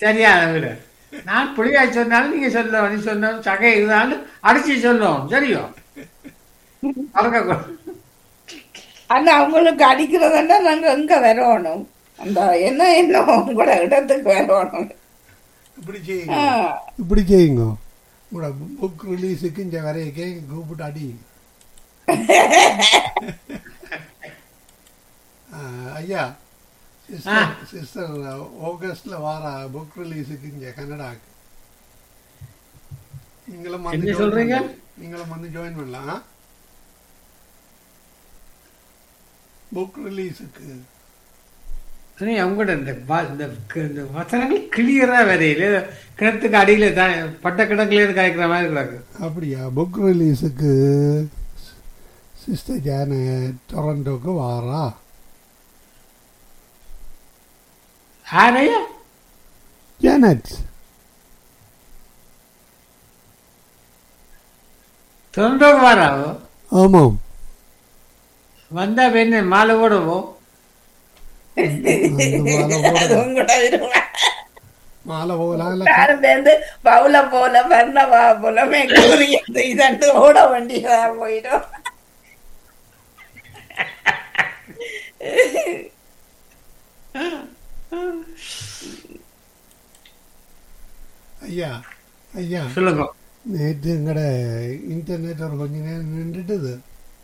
சரியா விட நான் புளியா சொன்னாலும் நீங்க சொல்ல நீ சொன்ன சகை இருந்தாலும் அடிச்சு சொல்லுவோம் சரியோ அவங்க ஆனா அவங்களுக்கு அடிக்கிறதுன்னா நாங்க எங்க வரணும் அந்த என்ன என்ன உங்களோட இடத்துக்கு வரணும். இப்படி ஆ. செய்யுங்க, இப்படி செய்யுங்க. உங்களோட புக் ரிலீஸுக்கு இந்த வரையக்கே கூப்பிட்டு அடி. ஐயா சிஸ்டர் ஆகஸ்ட்ல வார புக் ரிலீஸுக்கு இங்க கன்னடாக்கு நீங்களும் வந்து என்ன சொல்றீங்க? நீங்களும் வந்து ஜாயின் பண்ணலாம். புக் ரிலீஸுக்கு அவங்கள்ட்ட இந்த வசனங்கள் கிளியரா வரையில கிணத்துக்கு அடியில தான் பட்ட கிடக்குல காய்க்கிற மாதிரி கிடக்கு. அப்படியா? புக் ரிலீஸுக்கு சிஸ்டர் ஜானட் டொரண்டோக்கு வாரா. யாரையா? ஜானட் டொரண்டோக்கு வாராவோ? ஆமாம். வந்தா என்ன மாலை போடுவோம். அது உங்களோட விருப்பம். மாலை போகலாம். யாரும் சேர்ந்து பவுல போல வர்ணவா போல மேற்கூறியது இதண்டு ஓட வண்டியா போயிடும். ஐயா ஐயா சொல்லுங்க. நேற்று எங்கட இன்டர்நெட் ஒரு கொஞ்ச நேரம் நின்றுட்டுது.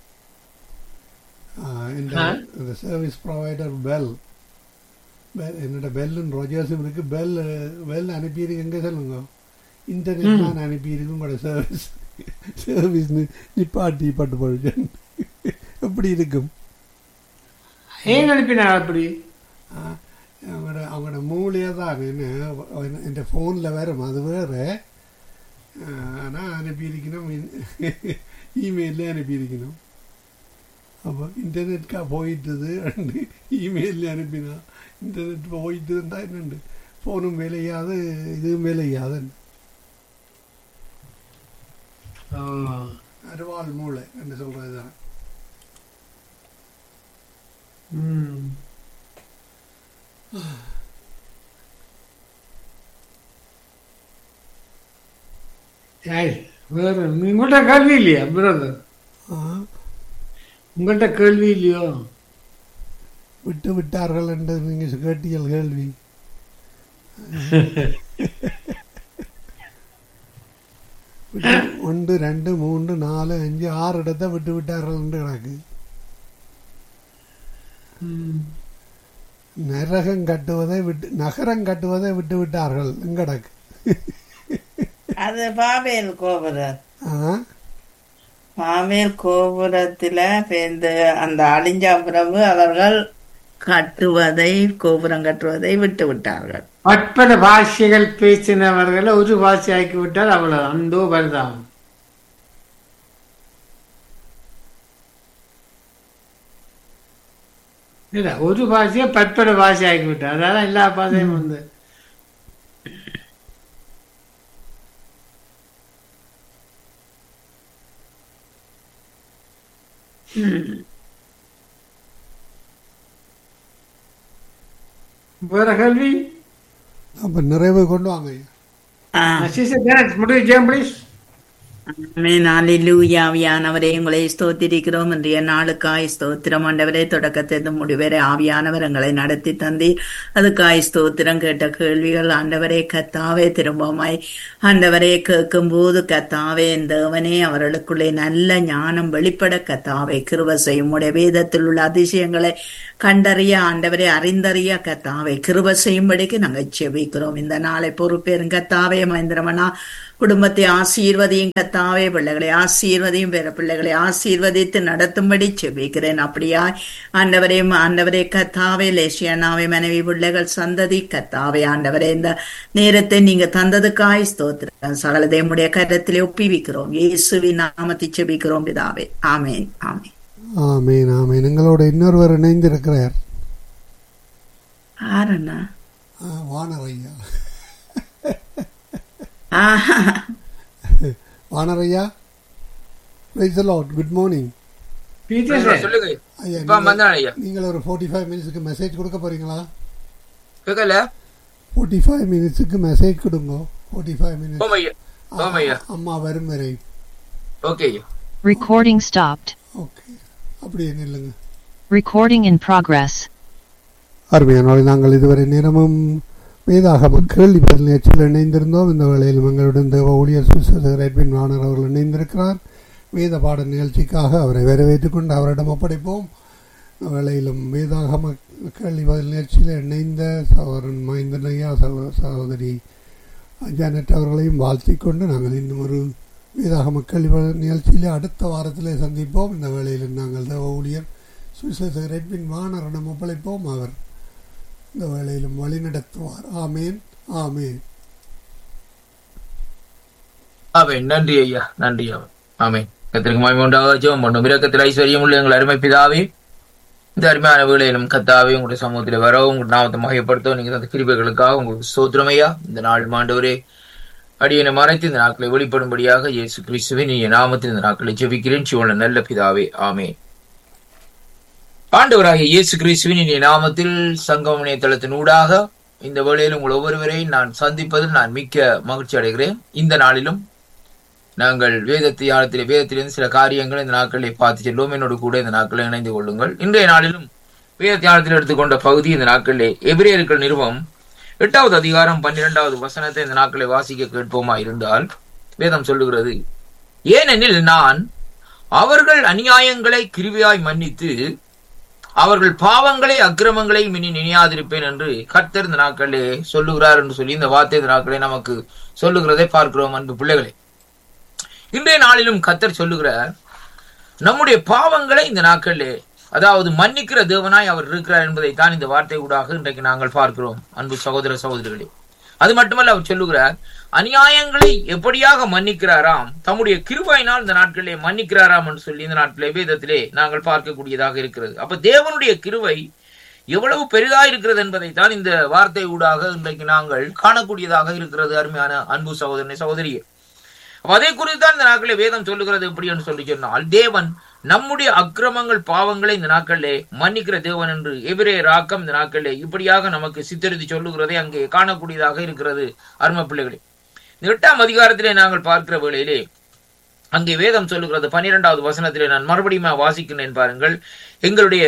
இந்த சர்வீஸ் ப்ரொவைடர் பெல் என்னோட பெல்லுன்னு ரோஜர்ஸும் இருக்கு. பெல் அனுப்பியிருக்கு. எங்கே சொல்லுங்க, இன்டர்நெட் தான் அனுப்பியிருக்கு. உங்களோட சர்வீஸ் நிப்பாட்டி பட்டு போயிட்டு எப்படி இருக்கும்? ஏன் அனுப்பினா அப்படி? அவங்களோட மூலையே தான் என்ன என் ஃபோனில் வரும், அது வேறு. ஆனால் அனுப்பியிருக்கணும், இமெயிலே அனுப்பியிருக்கணும். அப்போ இன்டர்நெட்கா போயிட்டுது, இமெயிலில் அனுப்பினா இன்டர்நெட் போயிட்டு இருந்தால் என்னண்டு ஃபோனும் வேலையாது இதுவும் வேலையாது. அருவாள் மூளை என்று சொல்கிறது தான். வேற உங்கள்கிட்ட கேள்வி இல்லையா பிரதர்? உங்கள்கிட்ட கேள்வி இல்லையோ? விட்டு விட்டார்கள் என்று நீங்கள் கேட்டீர்கள் கேள்வி. ஒன்று 2 3 4 5 6 இடத்தை விட்டு விட்டார்கள் என்று எனக்கு. நரகம் கட்டுவதை நகரம் கட்டுவதை விட்டு விட்டார்கள் எங்கடக்கு. அது பாபேல் கோபுரம். பாபேல் கோபுரத்துல பேருந்து அந்த அழிஞ்ச பிறகு அவர்கள் கட்டுவதை கோபுரம் கட்டுவதை விட்டு விட்டார்கள். பற்பல பாஷைகள் பேசினவர்களை ஒரு பாஷை ஆக்கி விட்டால் அவ்வளவு அந்தோ வருதாம். இல்ல ஒரு பாஷையை பற்பல பாஷை ஆக்கி விட்டார். அதான் எல்லா பாஷையும் வந்து வேற கேள்வி? அப்ப நிறைவு கொண்டு வாங்க. முடிவு ஜெயம் ப்ளீஸ். ஆவியானவரே உங்களை ஸ்தோத்திரிக்கிறோம். இன்றைய நாளுக்காய் ஸ்தோத்திரம் ஆண்டவரே. தொடக்கத்திலிருந்து முடிவரை ஆவியானவர் எங்களை நடத்தி தந்தீர். அதுக்காய் ஸ்தோத்திரம். கேட்ட கேள்விகள் ஆண்டவரே கத்தாவே திரும்பமாய் ஆண்டவரே கேட்கும் போது கத்தாவே தேவனே அவர்களுக்குள்ளே நல்ல ஞானம் வெளிப்பட கத்தாவே கிருபை செய்யும். உடைய வேதத்தில் உள்ள அதிசயங்களை கண்டறிய ஆண்டவரே அறிந்தறிய கத்தாவே கிருபை செய்யும்படிக்கு நாங்கள் செபிக்கிறோம். இந்த நாளை பொறுப்பேறும் கத்தாவே. மகேந்திரமனா குடும்பத்தை ஆசீர்வதியும் கத்தாவே. பிள்ளைகளை ஆசீர்வதியும் பிற பிள்ளைகளை ஆசீர்வதித்து நடத்தும்படி செபிக்கிறேன். அப்படியா ஆண்டவரே கத்தாவே லேசியானாவே மனைவி பிள்ளைகள் சந்ததி கத்தாவே ஆண்டவரே இந்த நேரத்தை நீங்க தந்ததுக்காய் ஸ்தோத்திரம். சகலதை உடைய கரத்திலே ஒப்பிவிக்கிறோம். இயேசுவின் நாமத்தை செபிக்கிறோம் பிதாவே. ஆமேன் ஆமேன் ஆமேன் ஆமேன். எங்களோட இன்னொருவர் இணைந்திருக்கிறார். ஆரண்ணா வானரையா. வானரையா, praise the Lord. Good morning. நீங்கள் ஒரு 45 மினிட்ஸ்க்கு மெசேஜ் கொடுக்க போறீங்களா? 45 45 மினிட்ஸுக்கு மெசேஜ் கொடுங்க. 45 மினிட்ஸ் ஓமையா ஓமையா அம்மா வரும் வரை. Okay Recording stopped. ஓகே, அப்படியே நில்லுங்க. Recording in progress. அருமையானவர்களே, நாங்கள் இதுவரை நேரமும் வேதாகம கேள்வி பதில் நிகழ்ச்சியில் இணைந்திருந்தோம். இந்த வேளையில் எங்களுடன் தேவ ஊழியர் சுசேகர் எட்வின் வாணர் அவர்கள் இணைந்திருக்கிறார். வேத பாட நிகழ்ச்சிக்காக அவரை வரவேற்றுக் கொண்டு அவரிடம் ஒப்படைப்போம். இந்த வேளையிலும் வேதாகம கேள்வி பதில் நிகழ்ச்சியில் இணைந்த சகோதரன் மகேந்திரன் ஐயா, சகோதரி ஜானட் அவர்களையும் வாழ்த்திக் கொண்டு நாங்கள் இன்னும் ஒரு வேதாகம கேள்வி பதில் நிகழ்ச்சியிலே அடுத்த வாரத்திலே சந்திப்போம். இந்த வேளையில் நாங்கள் தேவ ஊழியர் சுசேகர் எட்வின் வாணரிடம் ஒப்படைப்போம். அவர் இந்த வேளையிலும் வழி நடத்துவார். ஆமேன், ஆமேன், ஆமேன். நன்றி ஐயா, நன்றி. ஆமேன். கர்த்தருக்கு மகிமை உண்டாக. ஜெபம் பண்ணும். இரக்கத்தில் ஐஸ்வர்யம் உள்ள எங்கள் அருமை பிதாவே, இந்த அருமையான வேளையிலும் கர்த்தாவே உங்களுடைய சமூகத்தில் வரவும் உங்களுடைய நாமத்தை மகிமைப்படுத்தவும் நீங்கள் அந்த கிருபைகளுக்காக உங்களுக்கு ஸ்தோத்திரம் ஐயா. இந்த நாள் ஆண்டவரே அடியனை மறைத்து இந்த நாட்களை வெளிப்படும்படியாக இயேசு கிறிஸ்துவின் நாமத்தில் இந்த நாட்களை ஜெபிக்கிறேன். சிவன நல்ல பிதாவே, ஆமேன். ஆண்டவராகிய இயேசு கிறிஸ்துவின் இனிய நாமத்தில் சங்கமம் இணையதளத்தின் ஊடாக இந்த வேளையில் உங்கள் ஒவ்வொருவரையும் நான் சந்திப்பதில் நான் மிக்க மகிழ்ச்சி அடைகிறேன். இந்த நாளிலும் நாங்கள் வேதத்திலிருந்து சில காரியங்கள் இந்த நாட்களை பார்த்து செல்வோம். என்னோடு கூட இந்த நாட்களை இணைந்து கொள்ளுங்கள். இன்றைய நாளிலும் வேத தியானத்தில் எடுத்துக்கொண்ட பகுதி இந்த நாட்களிலே எபிரேயர்கள் நிருபம் 8வது அதிகாரம் 12வது வசனத்தை இந்த நாட்களை வாசிக்க கேட்போமா இருந்தால் வேதம் சொல்லுகிறது, ஏனெனில் நான் அவர்கள் அநியாயங்களை கிருபையாய் மன்னித்து அவர்கள் பாவங்களை அக்கிரமங்களை இனி நினையாதிருப்பேன் என்று கர்த்தர் இந்த நாட்களே சொல்லுகிறார் என்று சொல்லி இந்த வார்த்தை இந்த நாட்களே நமக்கு சொல்லுகிறதை பார்க்கிறோம். அன்பு பிள்ளைகளே, இன்றைய நாளிலும் கர்த்தர் சொல்லுகிறார், நம்முடைய பாவங்களை இந்த நாட்களே அதாவது மன்னிக்கிற தேவனாய் அவர் இருக்கிறார் என்பதை தான் இந்த வார்த்தை ஊடாக இன்றைக்கு நாங்கள் பார்க்கிறோம். அன்பு சகோதர சகோதரிகளே, அது மட்டுமல்ல, அவர் சொல்லுகிறார் அநியாயங்களை எப்படியாக மன்னிக்கிறாராம், தம்முடைய கிருபையினால் இந்த நாட்களிலே மன்னிக்கிறாராம் என்று சொல்லி இந்த நாட்களே வேதத்திலே நாங்கள் பார்க்கக்கூடியதாக இருக்கிறது. அப்ப தேவனுடைய கிருபை எவ்வளவு பெரிதா இருக்கிறது என்பதை தான் இந்த வார்த்தை ஊடாக இன்றைக்கு நாங்கள் காணக்கூடியதாக இருக்கிறது. அருமையான அன்பு சகோதரனை சகோதரியே, அதை குறித்து தான் இந்த நாட்களே வேதம் சொல்லுகிறது. எப்படி என்று சொல்லி சொன்னால், தேவன் நம்முடைய அக்கிரமங்கள் பாவங்களை இந்த நாட்களிலே மன்னிக்கிற தேவன் என்று எபிரேயர் ஆக்கம் இந்த நாட்களிலே இப்படியாக நமக்கு சித்தரித்து சொல்லுகிறதை அங்கே காணக்கூடியதாக இருக்கிறது. அருமை பிள்ளைகளே, இந்த 8ஆம் அதிகாரத்திலே நாங்கள் பார்க்கிற வேளையிலே அங்கே வேதம் சொல்லுகிறது 12வது வசனத்திலே நான் மறுபடியும் வாசிக்கிறேன் பாருங்கள். எங்களுடைய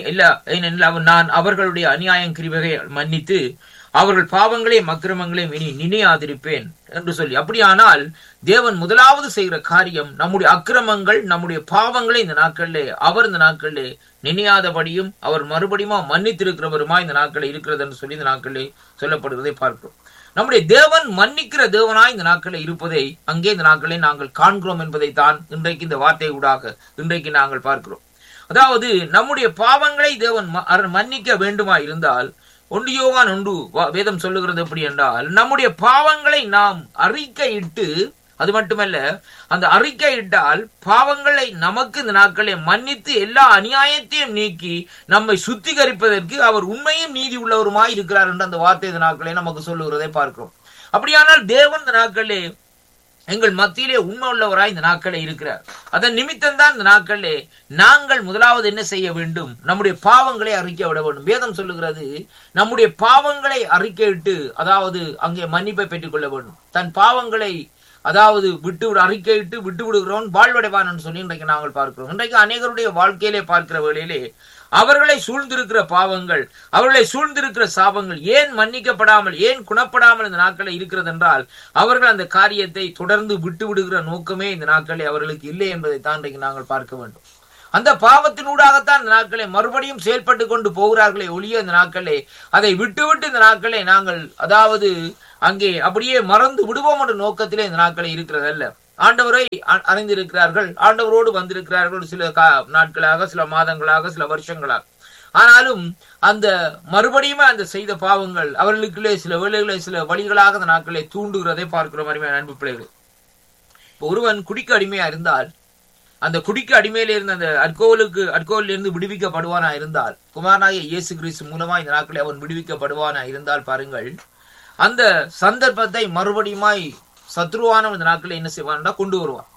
நான் அவர்களுடைய அநியாயம் கிருபையை மன்னித்து அவர்கள் பாவங்களையும் அக்கிரமங்களையும் இனி நினையாதிருப்பேன் என்று சொல்லி, அப்படியானால் தேவன் முதலாவது செய்கிற காரியம் நம்முடைய அக்கிரமங்கள் நம்முடைய பாவங்களை இந்த நாட்களிலே அவர் இந்த நாட்களிலே நினையாதபடியும் அவர் மறுபடியும் மன்னித்திருக்கிறவருமா இந்த நாட்களில் இருக்கிறது என்று சொல்லி இந்த நாட்களிலே சொல்லப்படுவதை பார்க்கிறோம். நம்முடைய தேவன் மன்னிக்கிற தேவனாய் இந்த நாட்களில் இருப்பதை அங்கே இந்த நாட்களை நாங்கள் காண்கிறோம் என்பதை தான் இன்றைக்கு இந்த வார்த்தை ஊடாக இன்றைக்கு நாங்கள் பார்க்கிறோம். அதாவது நம்முடைய பாவங்களை தேவன் மன்னிக்க வேண்டுமா இருந்தால் 1 யோவான் 1 வேதம் சொல்லுகிறது எப்படி என்றால், நம்முடைய பாவங்களை நாம் அறிக்கையிட்டு, அது மட்டுமல்ல அந்த அறிக்கையிட்டால் பாவங்களை நமக்கு இந்த நாட்களை மன்னித்து எல்லா அநியாயத்தையும் நீக்கி நம்மை சுத்திகரிப்பதற்கு அவர் உண்மையும் நீதி உள்ளவருமாய் இருக்கிறார் என்று அந்த வார்த்தை இந்த நாட்களே நமக்கு சொல்லுகிறதை பார்க்கிறோம். அப்படியானால் தேவன் இந்த நாட்களே எங்கள் மத்தியிலே உண்மை உள்ளவராய் இந்த நாட்களே இருக்கிறார். அதன் நிமித்தம் தான் இந்த நாட்களே நாங்கள் முதலாவது என்ன செய்ய வேண்டும், நம்முடைய பாவங்களை அறிக்கை விட வேண்டும். வேதம் சொல்லுகிறது, நம்முடைய பாவங்களை அறிக்கையிட்டு அதாவது அங்கே மன்னிப்பை பெற்றுக் கொள்ள வேண்டும். தன் பாவங்களை அதாவது அறிக்கையிட்டு விட்டு விடுகிறவன் வாழ்வடைவான் என்று சொல்லி இன்றைக்கு நாங்கள் பார்க்கிறோம். இன்றைக்கு அநேகருடைய வாழ்க்கையிலே பார்க்கிற வேளையிலே அவர்களை சூழ்ந்திருக்கிற பாவங்கள், அவர்களை சூழ்ந்திருக்கிற சாபங்கள் ஏன் மன்னிக்கப்படாமல் ஏன் குணப்படாமல் இந்த நாட்களில் இருக்கிறது என்றால், அவர்கள் அந்த காரியத்தை தொடர்ந்து விட்டு விடுகிற நோக்கமே இந்த நாட்களில் அவர்களுக்கு இல்லை என்பதை தான் இன்றைக்கு நாங்கள் பார்க்க வேண்டும். அந்த பாவத்தினூடாகத்தான் இந்த நாட்களை மறுபடியும் செயல்பட்டு கொண்டு போகிறார்களே ஒழிய இந்த நாட்களே அதை விட்டு இந்த நாட்களை நாங்கள் அதாவது அங்கே அப்படியே மறந்து விடுவோம் என்ற நோக்கத்திலே இந்த நாட்களை இருக்கிறது அல்ல. ஆண்டவரை அறிந்திருக்கிறார்கள், ஆண்டவரோடு வந்திருக்கிறார்கள் சில நாட்களாக, சில மாதங்களாக, சில வருஷங்களாக. ஆனாலும் அந்த மறுபடியும் அந்த செய்த பாவங்கள் அவர்களுக்குள்ளே சில வேளைகளை சில வழிகளாக அந்த நாட்களை தூண்டுகிறதை பார்க்கிறோம். அருமையான அன்பு பிள்ளைகள், இப்போ ஒருவன் குடிக்க அடிமையா இருந்தால் அந்த குடிக்க அடிமையில இருந்து அந்த அற்கோலில் இருந்து விடுவிக்கப்படுவானா இருந்தால், குமாரனாகிய இயேசு கிறிஸ்து மூலமா இந்த நாட்களை அவன் விடுவிக்கப்படுவானா இருந்தால் பாருங்கள், அந்த சந்தர்ப்பத்தை மறுபடியுமாய் சத்ருவான இந்த நாட்களை என்ன செய்வான்டா கொண்டு வருவான்.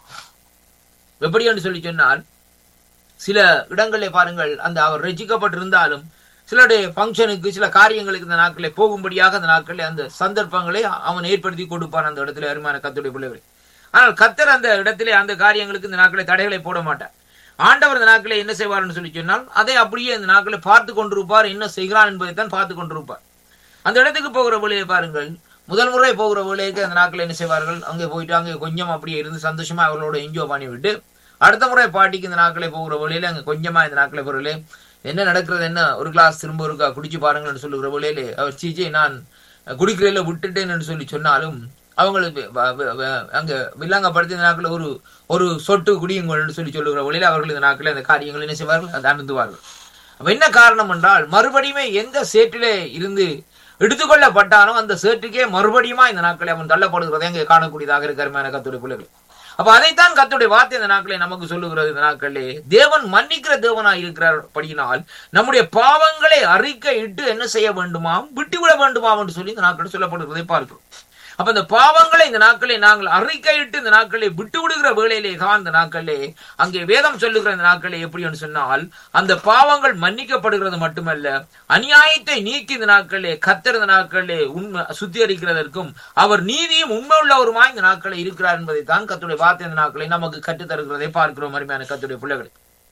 எப்படி என்று சொல்லி சொன்னால், சில இடங்களில் பாருங்கள் அந்த அவர் ரட்சிக்கப்பட்டிருந்தாலும் சிலருடைய ஃபங்க்ஷனுக்கு சில காரியங்களுக்கு இந்த நாட்களை போகும்படியாக அந்த நாட்களை அந்த சந்தர்ப்பங்களை அவன் ஏற்படுத்தி கொடுப்பான் அந்த இடத்துல. அருமையான கர்த்தருடைய பிள்ளைகளை, ஆனால் கர்த்தர் அந்த இடத்திலே அந்த காரியங்களுக்கு இந்த நாட்களை தடைகளை போட மாட்டார். ஆண்டவர் இந்த நாட்களை என்ன செய்வார்னு சொல்லி சொன்னால் அதை அப்படியே இந்த நாட்களை பார்த்து கொண்டிருப்பார். என்ன செய்கிறான் என்பதைத்தான் பார்த்து கொண்டிருப்பார். அந்த இடத்துக்கு போகிற வழியை பாருங்கள். முதல் முறை போகிற வேலைக்கு அந்த நாட்கள் என்ன செய்வார்கள், அங்கே போயிட்டு அங்கே கொஞ்சம் அப்படியே இருந்து சந்தோஷமா அவர்களோட என்ஜாய் பண்ணி விட்டு அடுத்த முறை பாட்டிக்கு இந்த நாட்களை போகிற வேலையில அங்கே கொஞ்சமா இந்த நாட்களை போறலே என்ன நடக்கிறது, என்ன ஒரு கிளாஸ் திரும்ப இருக்கா குடிச்சு பாருங்கன்னு சொல்லுகிற வேலையிலே அவர் சீச்சை நான் குடிக்கிறதில்ல விட்டுட்டேன்னு சொல்லி சொன்னாலும் அவங்களுக்கு அங்க வில்லாங்கப்படுத்தி இந்த நாட்கள் ஒரு சொட்டு குடியுங்கள்னு சொல்லி சொல்லுகிற வழியில அவர்கள் இந்த நாட்களை அந்த காரியங்கள் என்ன செய்வார்கள், அதை அணுந்துவார்கள். அப்ப என்ன காரணம் என்றால் மறுபடியுமே எந்த சேற்றிலே இருந்து எடுத்துக்கொள்ளப்பட்டானோ அந்த சேற்றுக்கே மறுபடியுமா இந்த நாட்களை அவன் தள்ளப்படுகிறதை அங்கே காணக்கூடியதாக இருக்கிற கர்த்தருடைய பிள்ளைகள். அப்ப அதைத்தான் கர்த்தருடைய வார்த்தை இந்த நாட்களை நமக்கு சொல்லுகிறது. இந்த நாட்களே தேவன் மன்னிக்கிற தேவனா இருக்கிறபடியினால் நம்முடைய பாவங்களை அறிக்கையிட்டு என்ன செய்ய வேண்டுமாம், விட்டுவிட வேண்டுமாம் என்று சொல்லி இந்த நாட்களை சொல்லப்படுகிறதை பார்க்கிறோம். அப்ப இந்த பாவங்களை இந்த நாட்களை நாங்கள் அறிக்கையிட்டு இந்த நாட்களை விட்டு விடுகிற வேளையிலே தான் இந்த நாட்களே அங்கே வேதம் சொல்லுகிற இந்த நாட்களே எப்படி என்று சொன்னால் அந்த பாவங்கள் மன்னிக்கப்படுகிறது மட்டுமல்ல, அநியாயத்தை நீக்கி இந்த நாட்களே கர்த்தர் இந்த நாட்களே உண்மை சுத்திகரிக்கிறதற்கும் அவர் நீதியும் உண்மை உள்ளவருமாய் இந்த நாட்களை இருக்கிறார் என்பதை தான் கர்த்தருடைய வார்த்தை இந்த நாட்களை நமக்கு கற்றுத்தருகிறதை பார்க்கிறோம். அருமையான கர்த்தருடைய பிள்ளைகளை,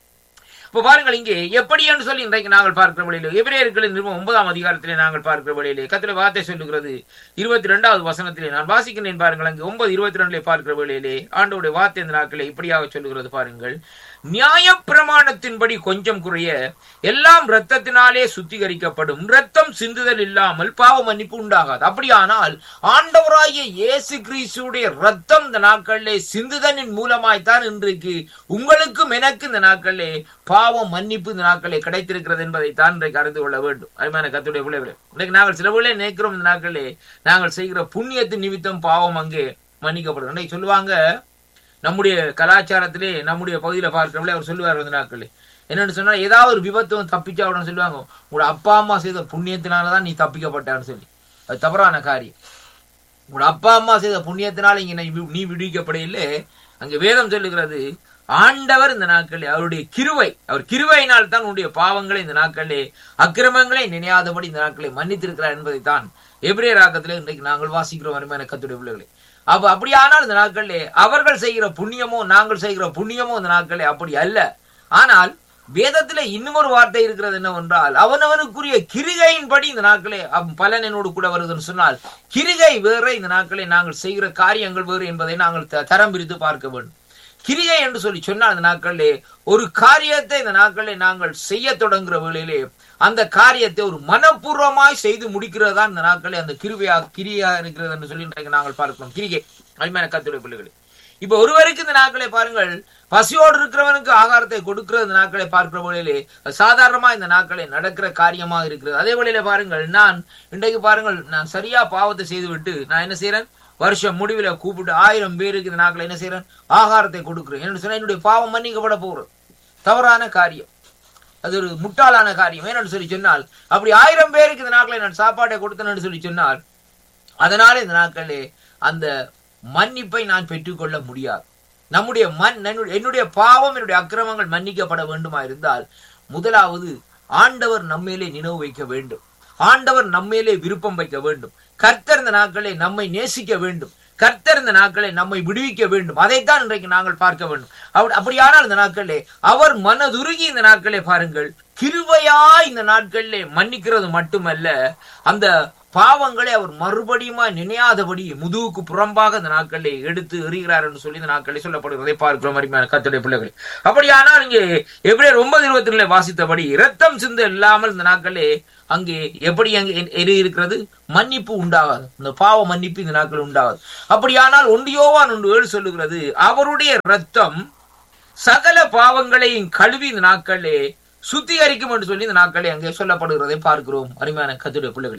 இப்ப பாருங்கள் இங்கே எப்படி என்று சொல்லி இன்றைக்கு நாங்கள் பார்க்கிற வழியிலே எபிரேயர்களின் 9ஆம் அதிகாரத்திலே நாங்கள் பார்க்கிற வழியிலே கர்த்தருடைய வார்த்தை சொல்லுகிறது. 22வது வசனத்திலே நான் வாசிக்கிறேன் பாருங்கள். அங்கே 9:22 பார்க்கிற வழியிலே ஆண்டவருடைய வார்த்தை இந்த நாட்களை இப்படியாக சொல்லுகிறது பாருங்கள். நியாய பிரமாணத்தின்படி கொஞ்சம் குறைய எல்லாம் இரத்தத்தினாலே சுத்திகரிக்கப்படும், இரத்தம் சிந்துதல் இல்லாமல் பாவ மன்னிப்பு உண்டாகாது. அப்படியானால் ஆண்டவராகிய இயேசு கிறிஸ்துடைய இரத்தம் இந்த நாட்களிலே சிந்துதலின் மூலமாய்த்தான் இன்றைக்கு உங்களுக்கும் எனக்கு இந்த நாட்களிலே பாவ மன்னிப்பு இந்த நாட்களிலே கிடைத்திருக்கிறது என்பதை தான் இன்றைக்கு அறிந்து கொள்ள வேண்டும். அருமையான கர்த்தருடைய பிள்ளைகளே, இன்றைக்கு நாங்கள் சில வேளை நினைக்கிறோம் இந்த நாட்களிலே நாங்கள் செய்கிற புண்ணியத்தின் நிமித்தம் பாவம் அங்கே மன்னிக்கப்படும். இன்றைக்கு சொல்லுவாங்க நம்முடைய கலாச்சாரத்திலே நம்முடைய பகுதியில பார்க்கிறவங்களே அவர் சொல்லுவார் இந்த நாட்களே என்னன்னு சொன்னா ஏதாவது ஒரு விபத்து தப்பிச்சா உடனே சொல்லுவாங்க உங்களோட அப்பா அம்மா செய்த புண்ணியத்தினாலதான் நீ தப்பிக்கப்பட்டான்னு சொல்லி. அது தவறான காரியம். உங்களோட அப்பா அம்மா செய்த புண்ணியத்தினால இங்க நீ விடுவிக்கப்படையிலே. அங்க வேதம் சொல்லுகிறது ஆண்டவர் இந்த நாட்களே அவருடைய கிருவை, அவர் கிருவையினால் தான் உன்னுடைய பாவங்களை இந்த நாட்களே அக்கிரமங்களை நினையாதபடி இந்த நாட்களை மன்னித்திருக்கிறார் என்பதை தான் எபிரேயர் ஆக்கத்திலே இன்றைக்கு நாங்கள் வாசிக்கிறோம். அருமையான கர்த்தருடைய பிள்ளைகளே, அப்ப அப்படியானால் இந்த நாட்களிலே அவர்கள் செய்கிற புண்ணியமோ நாங்கள் செய்கிற புண்ணியமோ இந்த நாட்களே அப்படி அல்ல. ஆனால் வேதத்திலே இன்னும் ஒரு வார்த்தை இருக்கிறது என்னவென்றால் அவனவனுக்குரிய கிரிகையின்படி இந்த நாட்களே பலன் என்னோடு கூட வருதுன்னு சொன்னால் கிரிகை வேறு, இந்த நாட்களே நாங்கள் செய்கிற காரியங்கள் வேறு என்பதை நாங்கள் தரம் பிரித்து பார்க்க வேண்டும். கிரிகை என்று சொல்லி சொன்னால் இந்த நாட்களிலே ஒரு காரியத்தை இந்த நாட்களிலே நாங்கள் செய்ய தொடங்குற வேளையிலே அந்த காரியத்தை ஒரு மனப்பூர்வமாய் செய்து முடிக்கிறதா இந்த நாட்களே அந்த கிரியா இருக்கிறது என்று சொல்லி நாங்கள் பார்க்கிறோம். கிரிகை அருமையான கர்த்தருடைய பிள்ளைகளே, இப்ப ஒருவருக்கு இந்த நாட்களை பாருங்கள் பசியோடு இருக்கிறவனுக்கு ஆகாரத்தை கொடுக்கிறது இந்த நாட்களை பார்க்கிற வேளையிலே சாதாரணமா இந்த நாட்களை நடக்கிற காரியமாக இருக்கிறது. அதே வேளையில பாருங்கள் நான் இன்றைக்கு பாருங்கள் நான் சரியா பாவத்தை செய்து விட்டு நான் என்ன செய்யறேன், வருஷம் முடிவில் கூப்பிட்டு 1000 பேருக்கு இந்த நாட்களை என்ன செய்யறேன், ஆகாரத்தை கொடுக்கிறேன் என்று சொன்னா என்னுடைய பாவம் மன்னிக்கப்பட போகிறது. தவறான காரியம், அது ஒரு முட்டாளான காரியம். ஏன்னு சொல்லி சொன்னால் அப்படி 1000 பேருக்கு இந்த நாட்களை நான் சாப்பாட்டை கொடுத்தேன்னு சொல்லி சொன்னால் அதனால இந்த நாட்களே அந்த மன்னிப்பை நான் பெற்றுக்கொள்ள முடியாது. என்னுடைய பாவம் என்னுடைய அக்கிரமங்கள் மன்னிக்கப்பட வேண்டுமா இருந்தால் முதலாவது ஆண்டவர் நம்மேலே நினைவு வைக்க வேண்டும், ஆண்டவர் நம்மேலே விருப்பம் வைக்க வேண்டும், கர்த்தர் இந்த நாட்களை நம்மை நேசிக்க வேண்டும், கர்த்தர் இந்த நாட்களை நம்மை விடுவிக்க வேண்டும். அதைத்தான் இன்றைக்கு நாங்கள் பார்க்க வேண்டும். அப்படியானால் இந்த நாட்களே அவர் மனதுருகி இந்த நாட்களே பாருங்கள் கிருபையா இந்த நாட்களிலே மன்னிக்கிறது மட்டுமல்ல அந்த பாவங்களை அவர் மறுபடியுமா நினையாதபடி முதுகுக்கு புறம்பாக இந்த நாட்களை எடுத்து எறிகிறார் என்று சொல்லி இந்த நாட்களை சொல்லப்படுவதை பார்க்கிறோம். அருமையான கர்த்தருடைய பிள்ளைகளே, அப்படியானால் இங்கே எபிரேயர் 9:22 வாசித்தபடி இரத்தம் சிந்த இல்லாமல் இந்த நாட்களே அங்கே எப்படி அங்கே இருக்கிறது, மன்னிப்பு உண்டாகாது, இந்த பாவ மன்னிப்பு இந்த நாட்கள் உண்டாகாது. அப்படியானால் 1 யோவான் 1:7 சொல்லுகிறது அவருடைய இரத்தம் சகல பாவங்களையும் கழுவி இந்த நாட்களே சுத்திகரிக்கும் என்று சொல்லி இந்த நாட்களே அங்கே சொல்லப்படுகிறதை பார்க்கிறோம். அருமையான கர்த்தருடைய பிள்ளைகளே,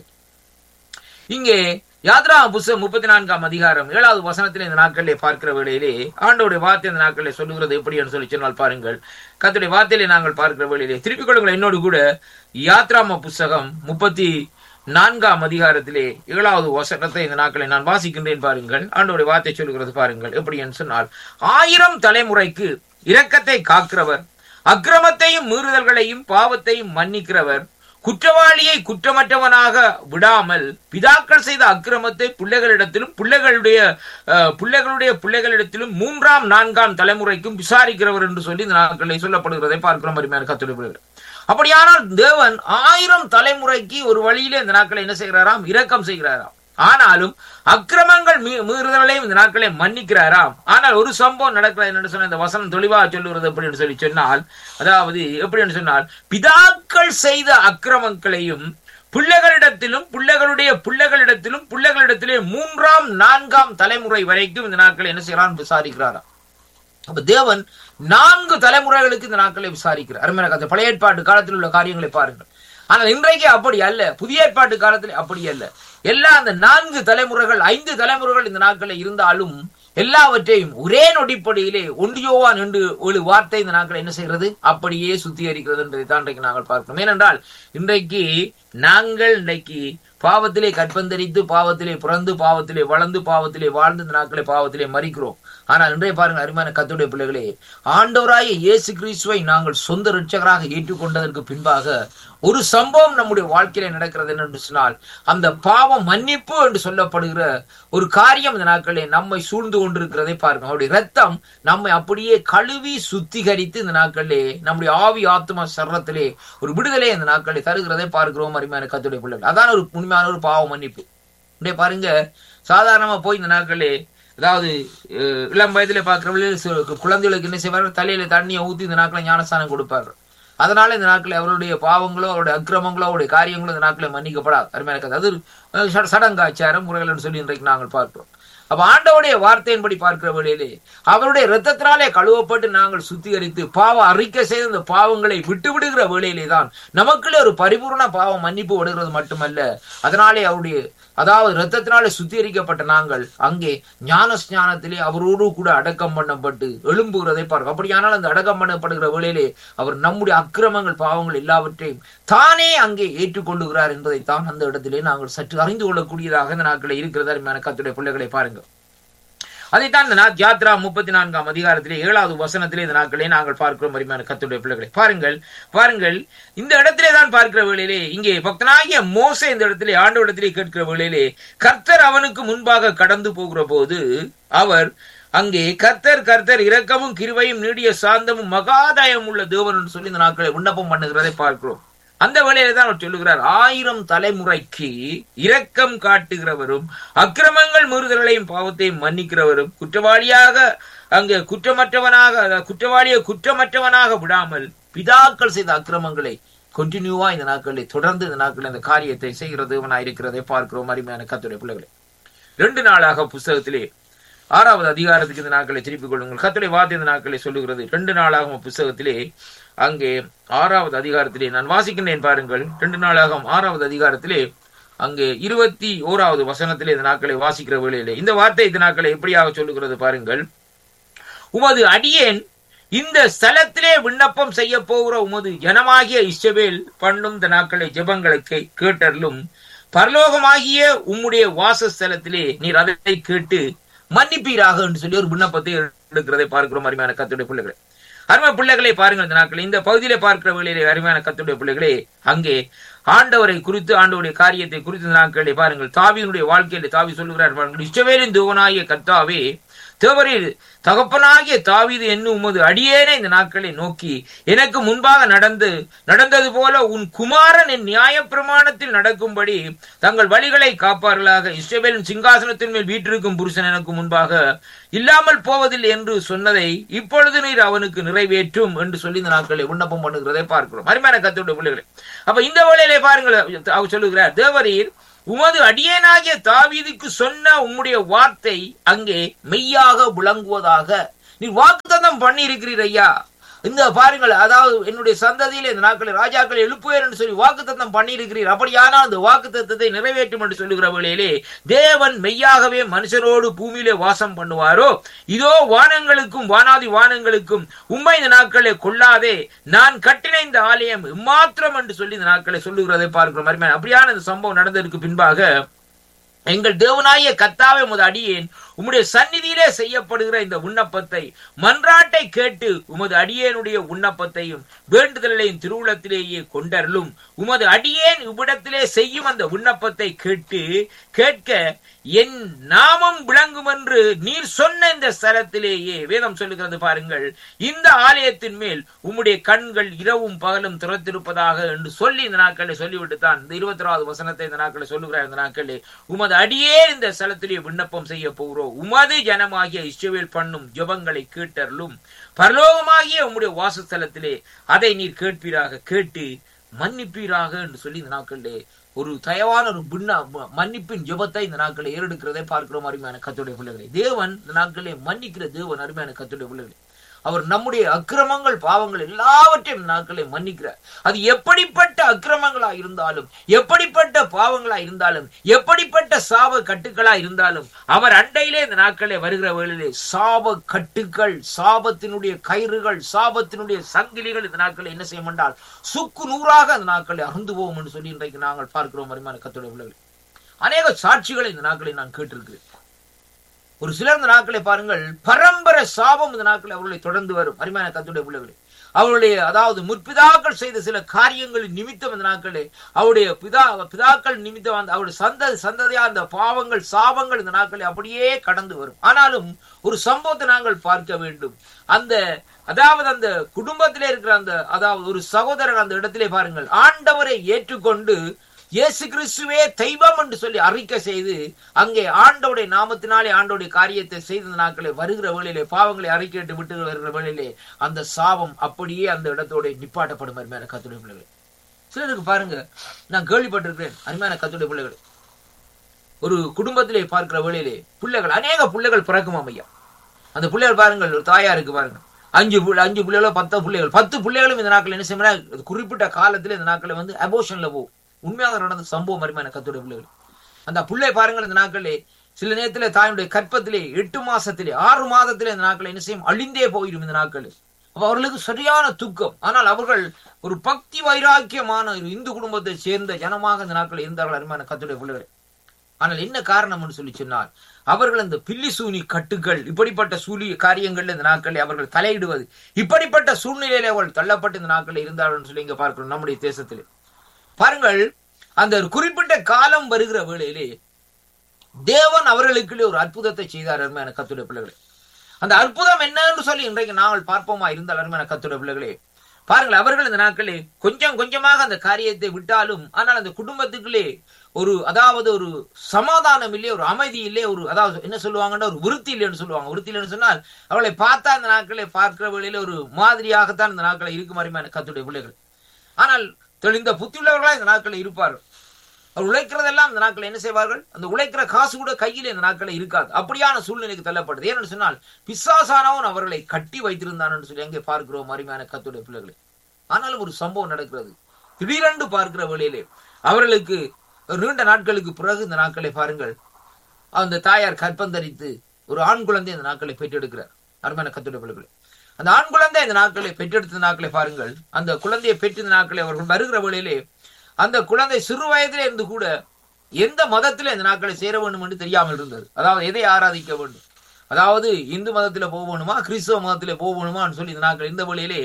இங்கே யாத்ராகம புத்தகம் 34ஆம் அதிகாரம் 7வது வசனத்திலே இந்த நாட்களிலே பார்க்கிற வேளையிலே ஆண்டவருடைய வார்த்தை இந்த நாட்களிலே சொல்லுகிறது எப்படி என்று சொல்லி சொன்னால் பாருங்கள். கர்த்தருடைய வார்த்தையிலே நாங்கள் பார்க்கிற வேளையிலே திருப்பிக் கொள்ளுங்கள் என்னோடு கூட யாத்ராகம புத்தகம் 34ஆம் அதிகாரத்திலே 7வது வசனத்தை இந்த நாட்களை நான் வாசிக்கின்றேன் பாருங்கள். ஆண்டவருடைய வார்த்தை சொல்லுகிறது பாருங்கள் எப்படி என்று சொன்னால் 1000 தலைமுறைக்கு இரக்கத்தை காக்கிறவர், அக்கிரமத்தையும் மீறுதல்களையும் பாவத்தையும் மன்னிக்கிறவர், குற்றவாளியை குற்றமற்றவனாக விடாமல் பிதாக்கள் செய்த அக்கிரமத்தை பிள்ளைகளிடத்திலும் பிள்ளைகளுடைய பிள்ளைகளிடத்திலும் 3ஆம் 4ஆம் தலைமுறைக்கும் விசாரிக்கிறவர் என்று சொல்லி இந்த நாட்களில் சொல்லப்படுகிறதை பார்க்கிறோம். அருமையான கர்த்தருடைய பிள்ளைகளே, அப்படியானால் தேவன் 1000 தலைமுறைக்கு ஒரு வழியிலே இந்த நாட்களை என்ன செய்கிறாராம்? இரக்கம் செய்கிறாராம். ஆனாலும் அக்கிரமங்கள் மீறுதலையும் இந்த நாட்களை மன்னிக்கிறாராம். ஆனால் ஒரு சம்பவம் நடக்கிறது என்று சொன்ன இந்த வசனம் தெளிவாக சொல்லுகிறது எப்படி சொல்லி சொன்னால், அதாவது எப்படி என்று சொன்னால், பிதாக்கள் செய்த அக்கிரமங்களையும் பிள்ளைகளிடத்திலும் பிள்ளைகளிடத்திலே 3ஆம் 4ஆம் தலைமுறை வரைக்கும் இந்த நாட்களை என்ன செய்யறான்? விசாரிக்கிறாராம். அப்ப தேவன் 4 தலைமுறைகளுக்கு இந்த நாட்களை விசாரிக்கிறார். அருமையான கதை, பழைய ஏற்பாட்டு காலத்தில் உள்ள காரியங்களை பாருங்கள். ஆனால் இன்றைக்கு அப்படி அல்ல, புதிய ஏற்பாட்டு காலத்தில் அப்படி அல்ல. எல்லா அந்த 4 தலைமுறைகள் 5 தலைமுறைகள் இந்த நாட்களில் இருந்தாலும் எல்லாவற்றையும் ஒரே நொடிப்படியிலே ஒன்றியோவான் என்று ஒரு வார்த்தை இந்த நாட்களை என்ன செய்கிறது? அப்படியே சுத்திகரிக்கிறது என்பதை தான் இன்றைக்கு நாங்கள் பார்க்கிறோம். ஏனென்றால் இன்றைக்கு பாவத்திலே கற்பந்தரித்து, பாவத்திலே பிறந்து, பாவத்திலே வளர்ந்து, பாவத்திலே வாழ்ந்து இந்த நாட்களை பாவத்திலே மறிக்கிறோம். ஆனால் இன்றைய பாருங்கள் அருமையான கர்த்தருடைய பிள்ளைகளே, ஆண்டவராகிய இயேசு கிறிஸ்துவை நாங்கள் சொந்த இரட்சகராக ஏற்றுக்கொண்டதற்கு பின்பாக ஒரு சம்பவம் நம்முடைய வாழ்க்கையில நடக்கிறது என்று சொன்னால், அந்த பாவம் மன்னிப்பு என்று சொல்லப்படுகிற ஒரு காரியம் இந்த நாட்களே நம்மை சூழ்ந்து கொண்டிருக்கிறதை பாருங்க. அவருடைய ரத்தம் நம்மை அப்படியே கழுவி சுத்திகரித்து இந்த நாட்களிலே நம்முடைய ஆவி ஆத்மா சரீரத்திலே ஒரு விடுதலை இந்த நாட்களை தருகிறதை பார்க்கிறோம். அருமையான கர்த்தருடைய பிள்ளைகள், அதான் ஒரு உண்மையான ஒரு பாவ மன்னிப்பு. இன்றைய பாருங்க, சாதாரணமா போய் இந்த நாட்களே, அதாவது இளம் வயதிலே பார்க்கிறவர்கள் குழந்தைகளுக்கு என்ன செய்வார்கள்? தலையில தண்ணியை ஊத்தி இந்த நாட்களை ஞானஸ்தானம் கொடுப்பார்கள். அதனால இந்த நாட்களில் அவருடைய பாவங்களோ அவருடைய அக்கிரமங்களோ அவருடைய காரியங்களோ இந்த நாட்களை மன்னிக்கப்படாது. அருமையான கதை, அது சடங்காச்சாரம் முறைகள் என்று சொல்லி இன்றைக்கு நாங்கள் பார்க்கிறோம். அப்ப ஆண்டவருடைய வார்த்தையின்படி பார்க்கிற வேளையிலே அவருடைய இரத்தத்தினாலே கழுவப்பட்டு நாங்கள் சுத்திகரித்து பாவ அறிக்கை செய்த அந்த பாவங்களை விட்டு விடுகிற வேளையிலே தான் நமக்குள்ளே ஒரு பரிபூர்ண பாவம் மன்னிப்பு விடுகிறது மட்டுமல்ல, அதனாலே அவருடைய அதாவது இரத்தத்தினாலே சுத்திகரிக்கப்பட்ட நாங்கள் அங்கே ஞான ஸ்நானத்திலே அவரோடு கூட அடக்கம் பண்ணப்பட்டு எழும்புகிறதை பார்க்க. அப்படியானால் அந்த அடக்கம் பண்ணப்படுகிற வேளையிலே அவர் நம்முடைய அக்கிரமங்கள் பாவங்கள் எல்லாவற்றையும் தானே அங்கே ஏற்றுக்கொள்ளுகிறார் என்பதைத்தான் அந்த இடத்திலே நாங்கள் சற்று அறிந்து கொள்ளக்கூடியதாக இந்த நாட்களில் இருக்கிறதா அருமையான கர்த்தருடைய பிள்ளைகளை பாருங்கள். அதைத்தான் இந்த யாத்ரா 34ஆம் அதிகாரத்திலே 7வது வசனத்திலே இந்த நாட்களே நாங்கள் பார்க்கிறோம். அருமையான கர்த்தருடைய பிள்ளைகளை பாருங்கள். இந்த இடத்திலே தான் பார்க்கிற வேளையிலே இங்கே பக்தனாகிய மோசே இந்த இடத்திலே ஆண்டவரிடத்திலே கேட்கிற வேளையிலே கர்த்தர் அவனுக்கு முன்பாக கடந்து போகிற போது அவர் அங்கே கர்த்தர் இரக்கமும் கிருபையும் நீடிய சாந்தமும் மகாதாயம் உள்ள தேவன் என்று சொல்லி இந்த நாட்களை விண்ணப்பம் பண்ணுகிறதை பார்க்கிறோம். அந்த வேளையில தான் அவர் சொல்லுகிறார், 1000 தலைமுறைக்கு இரக்கம் காட்டுகிறவரும் அக்கிரமங்கள் மீறுதல்களையும் பாவத்தையும் மன்னிக்கிறவரும் குற்றவாளியை குற்றமற்றவனாக விடாமல் பிதாக்கள் செய்த அக்கிரமங்களை கண்டினியூவா இந்த நாட்களில் தொடர்ந்து இந்த நாட்களில் இந்த காரியத்தை செய்கிற தேவனாயிருக்கிறதை பார்க்கிறோம். அருமையான கர்த்தருடைய பிள்ளைகளே, 2 நாளாக புஸ்தகத்திலே 6வது அதிகாரத்துக்கு இந்த நாட்களை திருப்பிக் கொள்ளுங்கள். கர்த்தருடைய வார்த்தை இந்த நாட்களை சொல்லுகிறது. 2 நாளாக புஸ்தகத்திலே அங்கே 6வது அதிகாரத்திலே நான் வாசிக்கின்றேன் பாருங்கள். 2 நாளாக 6வது அதிகாரத்திலே அங்கே 21வது வசனத்திலே இந்த நாட்களை வாசிக்கிற வேளையிலே இந்த வார்த்தை இந்த நாட்களை எப்படியாக சொல்லுகிறது பாருங்கள். உமது அடியேன் இந்த ஸ்தலத்திலே விண்ணப்பம் செய்ய போகிற உமது ஜனமாகிய இஸ்ரவேல் பண்ணும் இந்த நாட்களை ஜெபங்களை கேட்டருளும். பரலோகமாகிய உம்முடைய வாசஸ்தலத்திலே நீர் அதை கேட்டு மன்னிப்பீராக என்று சொல்லி ஒரு விண்ணப்பத்தை எடுக்கிறதை பார்க்கிறோம். அருமையான கர்த்தருடைய பிள்ளைகளை, அருமை பிள்ளைகளை பாருங்கள். இந்த நாட்கள் இந்த பகுதியிலே பார்க்கிற வேளையிலே அருமையான கர்த்தருடைய பிள்ளைகளே, அங்கே ஆண்டவரை குறித்து ஆண்டவருடைய காரியத்தை குறித்து இந்த நாட்களை பாருங்கள். தாவீதுடைய வாழ்க்கையிலே தாவீது சொல்லுகிறார், இஸ்ரவேலின் தேவனாகிய கர்த்தாவே, தேவரீர் தகப்பனாகிய தாவீது என்னும் உமது அடியேனை இந்த நாட்களை நோக்கி எனக்கு முன்பாக நடந்தது போல உன் குமாரன் என் நியாய பிரமாணத்தில் நடக்கும்படி தங்கள் வழிகளை காப்பார்களாக. இஸ்ரவேலின் சிங்காசனத்தின் மேல் வீற்றிருக்கும் புருஷன் எனக்கு முன்பாக இல்லாமல் போவதில்லை என்று சொன்னதை இப்பொழுது நீர் அவனுக்கு நிறைவேற்றும் என்று சொல்லி இந்த நாட்களை விண்ணப்பம் பண்ணுகிறதை பார்க்கிறோம். அருமையான கர்த்தருடைய பிள்ளைகளே, அப்ப இந்த வேளையிலே பாருங்கள், அவர் சொல்லுகிறார், தேவரீர் உமது அடியேனாகிய தாவீதுக்கு சொன்ன உம்முடைய வார்த்தை அங்கே மெய்யாக விளங்குவதாக நீர் வாக்குத்தத்தம் பண்ணி இருக்கிறீர் ஐயா. இந்த பாருங்கள், அதாவது என்னுடைய சந்ததியிலே இந்த நாட்களை ராஜாக்களை எழுப்புவேன் என்று சொல்லி வாக்குத்தத்தம் பண்ணி இருக்கிறீர். அப்படியானால் அந்த வாக்குத்தத்தத்தை நிறைவேற்றும் என்று சொல்லுகிற வேளையிலே தேவன் மெய்யாகவே மனுஷரோடு பூமியிலே வாசம் பண்ணுவாரோ? இதோ வானங்களுக்கும் வானாதி வானங்களுக்கும் உம்மை இந்த நாட்களை கொள்ளாதே, நான் கட்டின இந்த ஆலயம் இம்மாத்திரம் என்று சொல்லி இந்த நாட்களை சொல்லுகிறதை பார்க்கிறோம். அருமையான அப்படியான இந்த சம்பவம் நடந்ததற்கு பின்பாக எங்கள் தேவனாகிய கர்த்தாவே உமது அடியேன் உம்முடைய சந்நிதியிலே செய்யப்படுகிற இந்த விண்ணப்பத்தை மன்றாட்டை கேட்டு உமது அடியேனுடைய விண்ணப்பத்தையும் வேண்டுதலையும் திருவுளத்திலேயே கொண்டருளும். உமது அடியேன் இவ்விடத்திலே செய்யும் அந்த விண்ணப்பத்தை கேட்க என் நாமம் விளங்கும் என்று நீர் சொன்ன இந்த ஸ்தலத்திலேயே வேதம் சொல்லுகிறது பாருங்கள், இந்த ஆலயத்தின் மேல் உம்முடைய கண்கள் இரவும் பகலும் திறத்திருப்பதாக என்று சொல்லி இந்த நாட்களை சொல்லிவிட்டு தான் இந்த 21வது வசனத்தை இந்த நாட்களை சொல்லுகிறார். இந்த நாட்களே உமது அடியே இந்த ஸ்தலத்திலே விண்ணப்பம் செய்ய போகிறோம். உமது ஜனமாகிய இஸ்ரவேல் பண்ணும் ஜெபங்களை கேட்டருளும். பரலோகமாகிய உம்முடைய வாசஸ்தலத்திலே அதை நீர் கேட்பீராக, கேட்டு மன்னிப்பீராக என்று சொல்லி இந்த நாட்களிலே ஒரு தயவான ஒரு மன்னிப்பின் ஜெபத்தை இந்த நாட்களை ஏறெடுக்கிறதை பார்க்கிறோம். அருமையான கர்த்தருடைய பிள்ளைகளை, தேவன் இந்த நாட்களே மன்னிக்கிற தேவன். அருமையான கர்த்தருடைய பிள்ளைகளை, அவர் நம்முடைய அக்கிரமங்கள் பாவங்கள் எல்லாவற்றையும் நாட்களை மன்னிக்கிறார். அது எப்படிப்பட்ட அக்கிரமங்களா இருந்தாலும், எப்படிப்பட்ட பாவங்களா இருந்தாலும், எப்படிப்பட்ட சாப கட்டுக்களா இருந்தாலும், அவர் அண்டையிலே இந்த நாட்களே வருகிற வேளையிலே சாப கட்டுக்கள், சாபத்தினுடைய கயிறுகள், சாபத்தினுடைய சங்கிலிகள் இந்த நாட்களை என்ன செய்ய மாட்டால் சுக்கு நூறாக அந்த நாட்களை அறுந்து போவோம் என்று சொல்லி இன்றைக்கு நாங்கள் பார்க்கிறோம். அருமையான கர்த்தருடைய பிள்ளைகளை, அநேக சாட்சிகளை இந்த நாட்களை நான் கேட்டிருக்கிறேன். ஒரு சிலர் இந்த நாட்களை பாருங்கள், பரம்பரை சாபம் இந்த நாட்களை அவர்களை தொடர்ந்து வரும். அருமையான கர்த்தருடைய பிள்ளைகளே, அவருடைய அதாவது முற்பிதாக்கள் செய்த சில காரியங்களின் நிமித்தம் இந்த நாட்களே அவருடைய பிதாக்கள் நிமித்தம் அவருடைய சந்ததியா அந்த பாவங்கள் சாபங்கள் இந்த நாட்களை அப்படியே கடந்து வரும். ஆனாலும் ஒரு சம்பவத்தை நாங்கள் பார்க்க வேண்டும். அந்த குடும்பத்திலே இருக்கிற அதாவது ஒரு சகோதரர் அந்த இடத்திலே பாருங்கள், ஆண்டவரை ஏற்றுக்கொண்டு இயேசு கிறிஸ்துவே தெய்வம் என்று சொல்லி அறிக்கை செய்து அங்கே ஆண்டவருடைய நாமத்தினாலே ஆண்டவருடைய காரியத்தை செய்த நாட்களை வருகிற வேளையிலே பாவங்களை அறிக்கையிட்டு விட்டு வருகிற வேளையிலே அந்த சாபம் அப்படியே அந்த இடத்தோட நிப்பாட்டப்படும். அருமையான கர்த்தருடைய பிள்ளைகளே, சிலருக்கு பாருங்க, நான் கேள்விப்பட்டிருக்கிறேன். அருமையான கர்த்தருடைய பிள்ளைகளே, ஒரு குடும்பத்திலே பார்க்கிற வேளையிலே பிள்ளைகள் அநேக பிள்ளைகள் பிறக்கும் ஐயா. அந்த பிள்ளைகள் பாருங்கள், ஒரு தாயாருக்கு பாருங்க 5 பிள்ளைகளோ 10 பிள்ளைகள், 10 பிள்ளைகளும் இந்த நாட்கள் என்ன செய்ய குறிப்பிட்ட காலத்தில் இந்த நாட்களை அபோஷன்ல போகும். உண்மையாக நடந்த சம்பவம். அருமையான கர்த்தருடைய பிள்ளைகள், அந்த பிள்ளை பாருங்கள் இந்த நாட்களே சில நேரத்திலே தாயுடைய கற்பத்திலே 8 மாசத்திலே 6 மாதத்திலே இந்த நாட்களை என்ன செய்யும் அழிந்தே போயிடும் இந்த நாட்கள். அவர்களுக்கு சரியான துக்கம். ஆனால் அவர்கள் ஒரு பக்தி வைராக்கியமான ஒரு இந்து குடும்பத்தை சேர்ந்த ஜனமாக இந்த நாட்கள் இருந்தார்கள். அருமையான கர்த்தருடைய பிள்ளைகள், ஆனால் என்ன காரணம் என்று சொல்லி சொன்னால் அவர்கள் அந்த பில்லி சூனி கட்டுகள் இப்படிப்பட்ட சூழி காரியங்கள் இந்த நாட்களை அவர்கள் தலையிடுவது, இப்படிப்பட்ட சூழ்நிலையிலே அவர்கள் தள்ளப்பட்டு இந்த நாட்களில் இருந்தார்கள் சொல்லி இங்க பார்க்கிறோம். நம்முடைய தேசத்திலே பாருங்கள், அந்த குறிப்பிட்ட காலம் வருகிற வேளையிலே தேவன் அவர்களுக்குள்ளே ஒரு அற்புதத்தை செய்தார். அருமையான கர்த்தருடைய பிள்ளைகளே, அந்த அற்புதம் என்னன்னு சொல்லி இன்றைக்கு நாங்கள் பார்ப்போமா இருந்தால் அருமையான கர்த்தருடைய பிள்ளைகளே, பாருங்கள், அவர்கள் இந்த நாட்களே கொஞ்சம் கொஞ்சமாக அந்த காரியத்தை விட்டாலும் ஆனால் அந்த குடும்பத்துக்குள்ளே ஒரு ஒரு சமாதானம் இல்லை, ஒரு அமைதி இல்லை, ஒரு என்ன சொல்லுவாங்கன்னா ஒரு விருத்தி இல்லைன்னு சொல்லுவாங்க. விருத்தி இல்லைன்னு சொன்னால் அவளை பார்த்தா அந்த நாட்களை பார்க்கிற வேளையில ஒரு மாதிரியாகத்தான் இந்த நாட்களை இருக்கும். அருமையான கர்த்தருடைய பிள்ளைகள், ஆனால் தெளிந்த புத்தி உள்ளவர்களா இந்த நாட்களில் இருப்பார்கள். அவர் உழைக்கிறதெல்லாம் இந்த நாட்களை என்ன செய்வார்கள், அந்த உழைக்கிற காசு கூட கையில் இந்த நாட்களை இருக்காது. அப்படியான சூழ்நிலைக்கு தள்ளப்பட்டது. ஏன்னு சொன்னால் பிசாசானவன் அவர்களை கட்டி வைத்திருந்தான் என்று சொல்லி எங்கே பார்க்கிறோம். அருமையான கர்த்தருடைய பிள்ளைகளை, ஆனாலும் ஒரு சம்பவம் நடக்கிறது. திடீரென்று பார்க்கிற வேளையிலே அவர்களுக்கு நீண்ட நாட்களுக்கு பிறகு இந்த நாட்களை பாருங்கள், அந்த தாயார் கற்பந்தரித்து ஒரு ஆண் குழந்தை இந்த நாட்களை பெற்றெடுக்கிறார். அருமையான கர்த்தருடைய பிள்ளைகளை, அந்த ஆண் குழந்தை இந்த நாட்களை பெற்றெடுத்த நாட்களை பாருங்கள், அந்த குழந்தையை பெற்ற நாட்களை அவர்கள் வருகிற வேளையிலே அந்த குழந்தை சிறு வயதிலே இருந்து கூட எந்த மதத்திலே இந்த நாட்களை சேர வேண்டும் என்று தெரியாமல் இருந்தது. அதாவது எதை ஆராதிக்க வேண்டும், அதாவது இந்து மதத்திலே போக வேணுமா கிறிஸ்தவ மதத்திலே போக வேணுமான்னு சொல்லி இந்த நாட்கள் இந்த வேளையிலே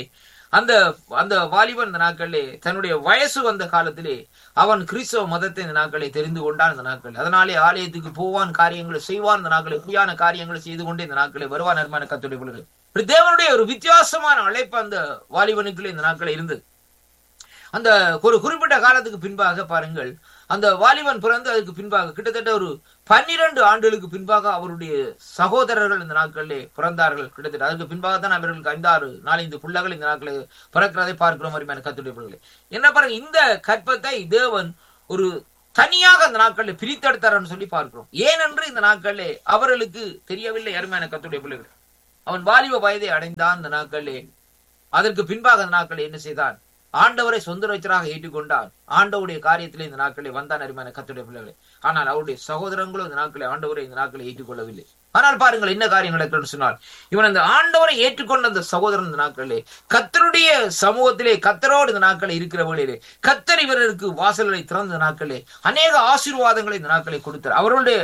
அந்த வாலிபன் இந்த நாட்களிலே தன்னுடைய வயசு வந்த காலத்திலே அவன் கிறிஸ்தவ மதத்தை இந்த நாட்களை தெரிந்து கொண்டான். இந்த நாட்கள் அதனாலே ஆலயத்துக்கு போவான், காரியங்களை செய்வான். இந்த நாட்களை எப்படியான காரியங்களை செய்து கொண்டு இந்த நாட்களை வருவான். அருமையான கர்த்தருடைய பிள்ளைகளே, தேவனுடைய ஒரு வித்தியாசமான அழைப்பு அந்த வாலிபனுக்குள்ளே இந்த நாட்கள் இருந்தது. அந்த ஒரு குறிப்பிட்ட காலத்துக்கு பின்பாக பாருங்கள், அந்த வாலிபன் பிறந்து அதுக்கு பின்பாக கிட்டத்தட்ட ஒரு 12 ஆண்டுகளுக்கு பின்பாக அவருடைய சகோதரர்கள் இந்த நாட்களிலே பிறந்தார்கள். கிட்டத்தட்ட அதுக்கு பின்பாகத்தான் அவர்களுக்கு 5-6 பிள்ளைகள் இந்த நாட்களை பிறக்கிறதை பார்க்கிறோம். அருமையான கர்த்தருடைய பிள்ளைகளே, என்ன பாருங்க, இந்த கற்பத்தை தேவன் ஒரு தனியாக அந்த நாட்களில் பிரித்தெடுத்தார்னு சொல்லி பார்க்கிறோம். ஏனென்று இந்த நாட்களிலே அவர்களுக்கு தெரியவில்லை. அருமையான கர்த்தருடைய பிள்ளைகள், அவன் வாலிப வயதை அடைந்தான். இந்த நாட்களிலே அதற்கு பின்பாக அந்த நாட்களை என்ன செய்தான், ஆண்டவரை சொந்த ரட்சகராக ஏற்றுக்கொண்டான். ஆண்டவருடைய காரியத்திலே இந்த நாட்களை வந்தான். அருமையான கர்த்தருடைய பிள்ளைகளே, ஆனால் அவருடைய சகோதரங்களும் இந்த நாட்களை ஆண்டவரை இந்த நாட்களை ஏற்றுக்கொள்ளவில்லை. ஆனால் பாருங்கள் என்ன காரியங்கள் சொன்னால், இவன் அந்த ஆண்டவரை ஏற்றுக்கொண்ட அந்த சகோதரன் இந்த நாட்களிலே கர்த்தருடைய சமூகத்திலே கர்த்தரோடு இந்த நாட்களை இருக்கிற வேளையிலே கர்த்தர் இவருக்கு வாசல்களை திறந்த நாட்களே அநேக ஆசீர்வாதங்களை இந்த நாட்களை கொடுத்தார். அவர்களுடைய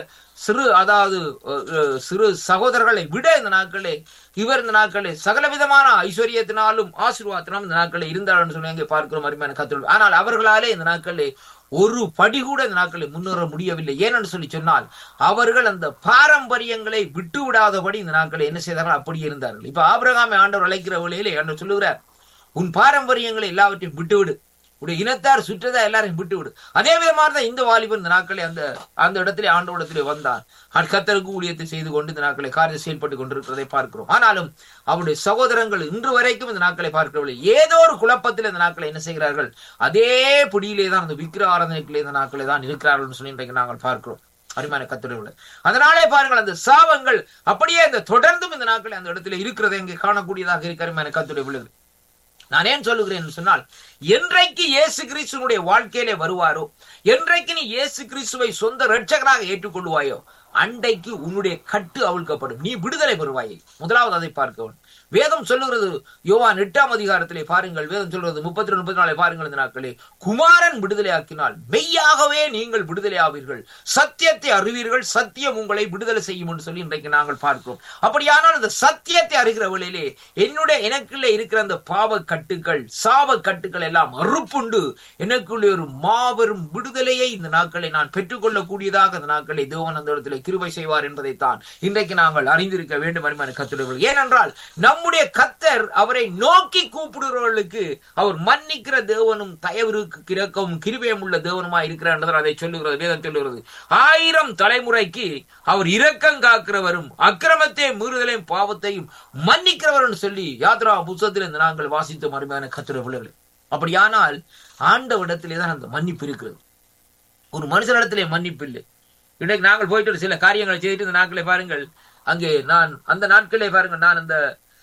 சிறு சகோதரர்களை விட இந்த நாட்களே இவர் இந்த நாட்களே சகல விதமான ஐஸ்வர்யத்தினாலும் ஆசீர்வாதத்தினாலும் இந்த நாட்களே இருந்தாலும் சொல்லி அங்கே பார்க்கிறோம் அருமையான கர்த்தர். ஆனால் அவர்களாலே இந்த நாட்களே ஒரு படி கூட இந்த நாட்களை முன்னேற முடியவில்லை. ஏனென்று சொல்லி சொன்னால் அவர்கள் அந்த பாரம்பரியங்களை விட்டு விடாதபடி இந்த நாட்களை என்ன செய்தார்கள், அப்படி இருந்தார்கள். இப்ப ஆபிரகாமை ஆண்டவர் அழைக்கிற வேளையிலே ஆண்டவர் சொல்லுகிறார், உன் பாரம்பரியங்களை எல்லாவற்றையும் விட்டுவிடு, உடைய இனத்தார் சுற்றதா எல்லாரையும் விட்டுவிடு. அதே விதமாக தான் இந்த வாலிபன் இந்த நாட்களை அந்த இடத்திலே ஆண்டவரிடத்திலே வந்தான். கர்த்தருக்கு ஊழியத்தை செய்து கொண்டு இந்த நாட்களை காரியம் செயல்பட்டுக் கொண்டிருக்கிறதை பார்க்கிறோம். ஆனாலும் அவருடைய சகோதரங்கள் இன்று வரைக்கும் இந்த நாட்களை பார்க்கவில்லை. ஏதோ ஒரு குழப்பத்தில் இந்த நாட்களை என்ன செய்கிறார்கள், அதே பிடியிலே தான் அந்த விக்கிர ஆராதனைகளே இந்த நாட்களை தான் இருக்கிறார்கள் சொல்லி இன்றைக்கு நாங்கள் பார்க்கிறோம் அருமையான கர்த்தருடைய. அதனாலே பாருங்கள் அந்த சாபங்கள் அப்படியே அந்த தொடர்ந்தும் இந்த நாட்களை அந்த இடத்துல இருக்கிறதை இங்கே காணக்கூடியதாக இருக்க அருமையான கர்த்தருடைய பிள்ளைகள். நான் ஏன் சொல்லுகிறேன் என்று சொன்னால், என்றைக்கு இயேசு கிறிஸ்துவனுடைய வாழ்க்கையிலே வருவாரோ, என்றைக்கு நீ இயேசு கிறிஸ்துவை சொந்த இரட்சகராக ஏற்றுக்கொள்வாயோ அன்றைக்கு உன்னுடைய கட்டு அவிழ்க்கப்படும், நீ விடுதலை பெறுவாயே. முதலாவது அதை பார்க்க வேதம் சொல்லுகிறது. யோவான் 8ஆம் அதிகாரத்திலே பாருங்கள், வேதம் சொல்றது 32, 34 பாருங்கள். இந்த நாட்களே குமாரன் விடுதலை ஆக்கினால் மெய்யாகவே நீங்கள் விடுதலை ஆவீர்கள், சத்தியத்தை அறிவீர்கள், சத்தியம் உங்களை விடுதலை செய்யும் என்று சொல்லி இன்றைக்கு நாங்கள் பார்க்கிறோம். அப்படியானால் அந்த சத்தியத்தை அறிகிற வேளையிலே எனக்குள்ளே இருக்கிற அந்த பாவ கட்டுக்கள் சாப கட்டுக்கள் எல்லாம் அறுப்புண்டு எனக்குள்ளே ஒரு மாபெரும் விடுதலையை இந்த நாட்களை நான் பெற்றுக்கொள்ளக்கூடியதாக இந்த நாட்களை தேவன் அந்த இடத்துல கிருபை செய்வார் என்பதைத்தான் இன்றைக்கு நாங்கள் அறிந்திருக்க வேண்டும் அருமையான கர்த்தருடைய. ஏனென்றால் நம்முடைய கர்த்தர் அவரை நோக்கி கூப்பிடுகிறவர்களுக்கு அவர் மன்னிக்கிற தேவனும் தயவிற்கு இரக்கமும் கிருபையும் உள்ள தேவனுமா இருக்கிறார் என்றால் அதை சொல்லுகிறது வேதம் சொல்லுகிறது. 1000 தலைமுறைக்கு அவர் இரக்கம் காக்கிறவரும் அக்கிரமத்தை மீறுதலையும் பாவத்தையும் மன்னிக்கிறவர் என்று சொல்லி யாத்ரா புத்தகத்தில் நாங்கள் வாசித்த அருமையான கர்த்தருடைய பிள்ளைகளே. அப்படியானால் ஆண்டவரிடத்திலே தான் அந்த மன்னிப்பு இருக்கிறது. ஒரு மனுஷனிடத்திலே மன்னிப்பு இல்லை. இன்றைக்கு நாங்கள் போயிட்டு சில காரியங்களை செய்துட்டு இந்த நாட்களை பாருங்கள், அங்கே நான் அந்த நாட்களே பாருங்கள், நான் அந்த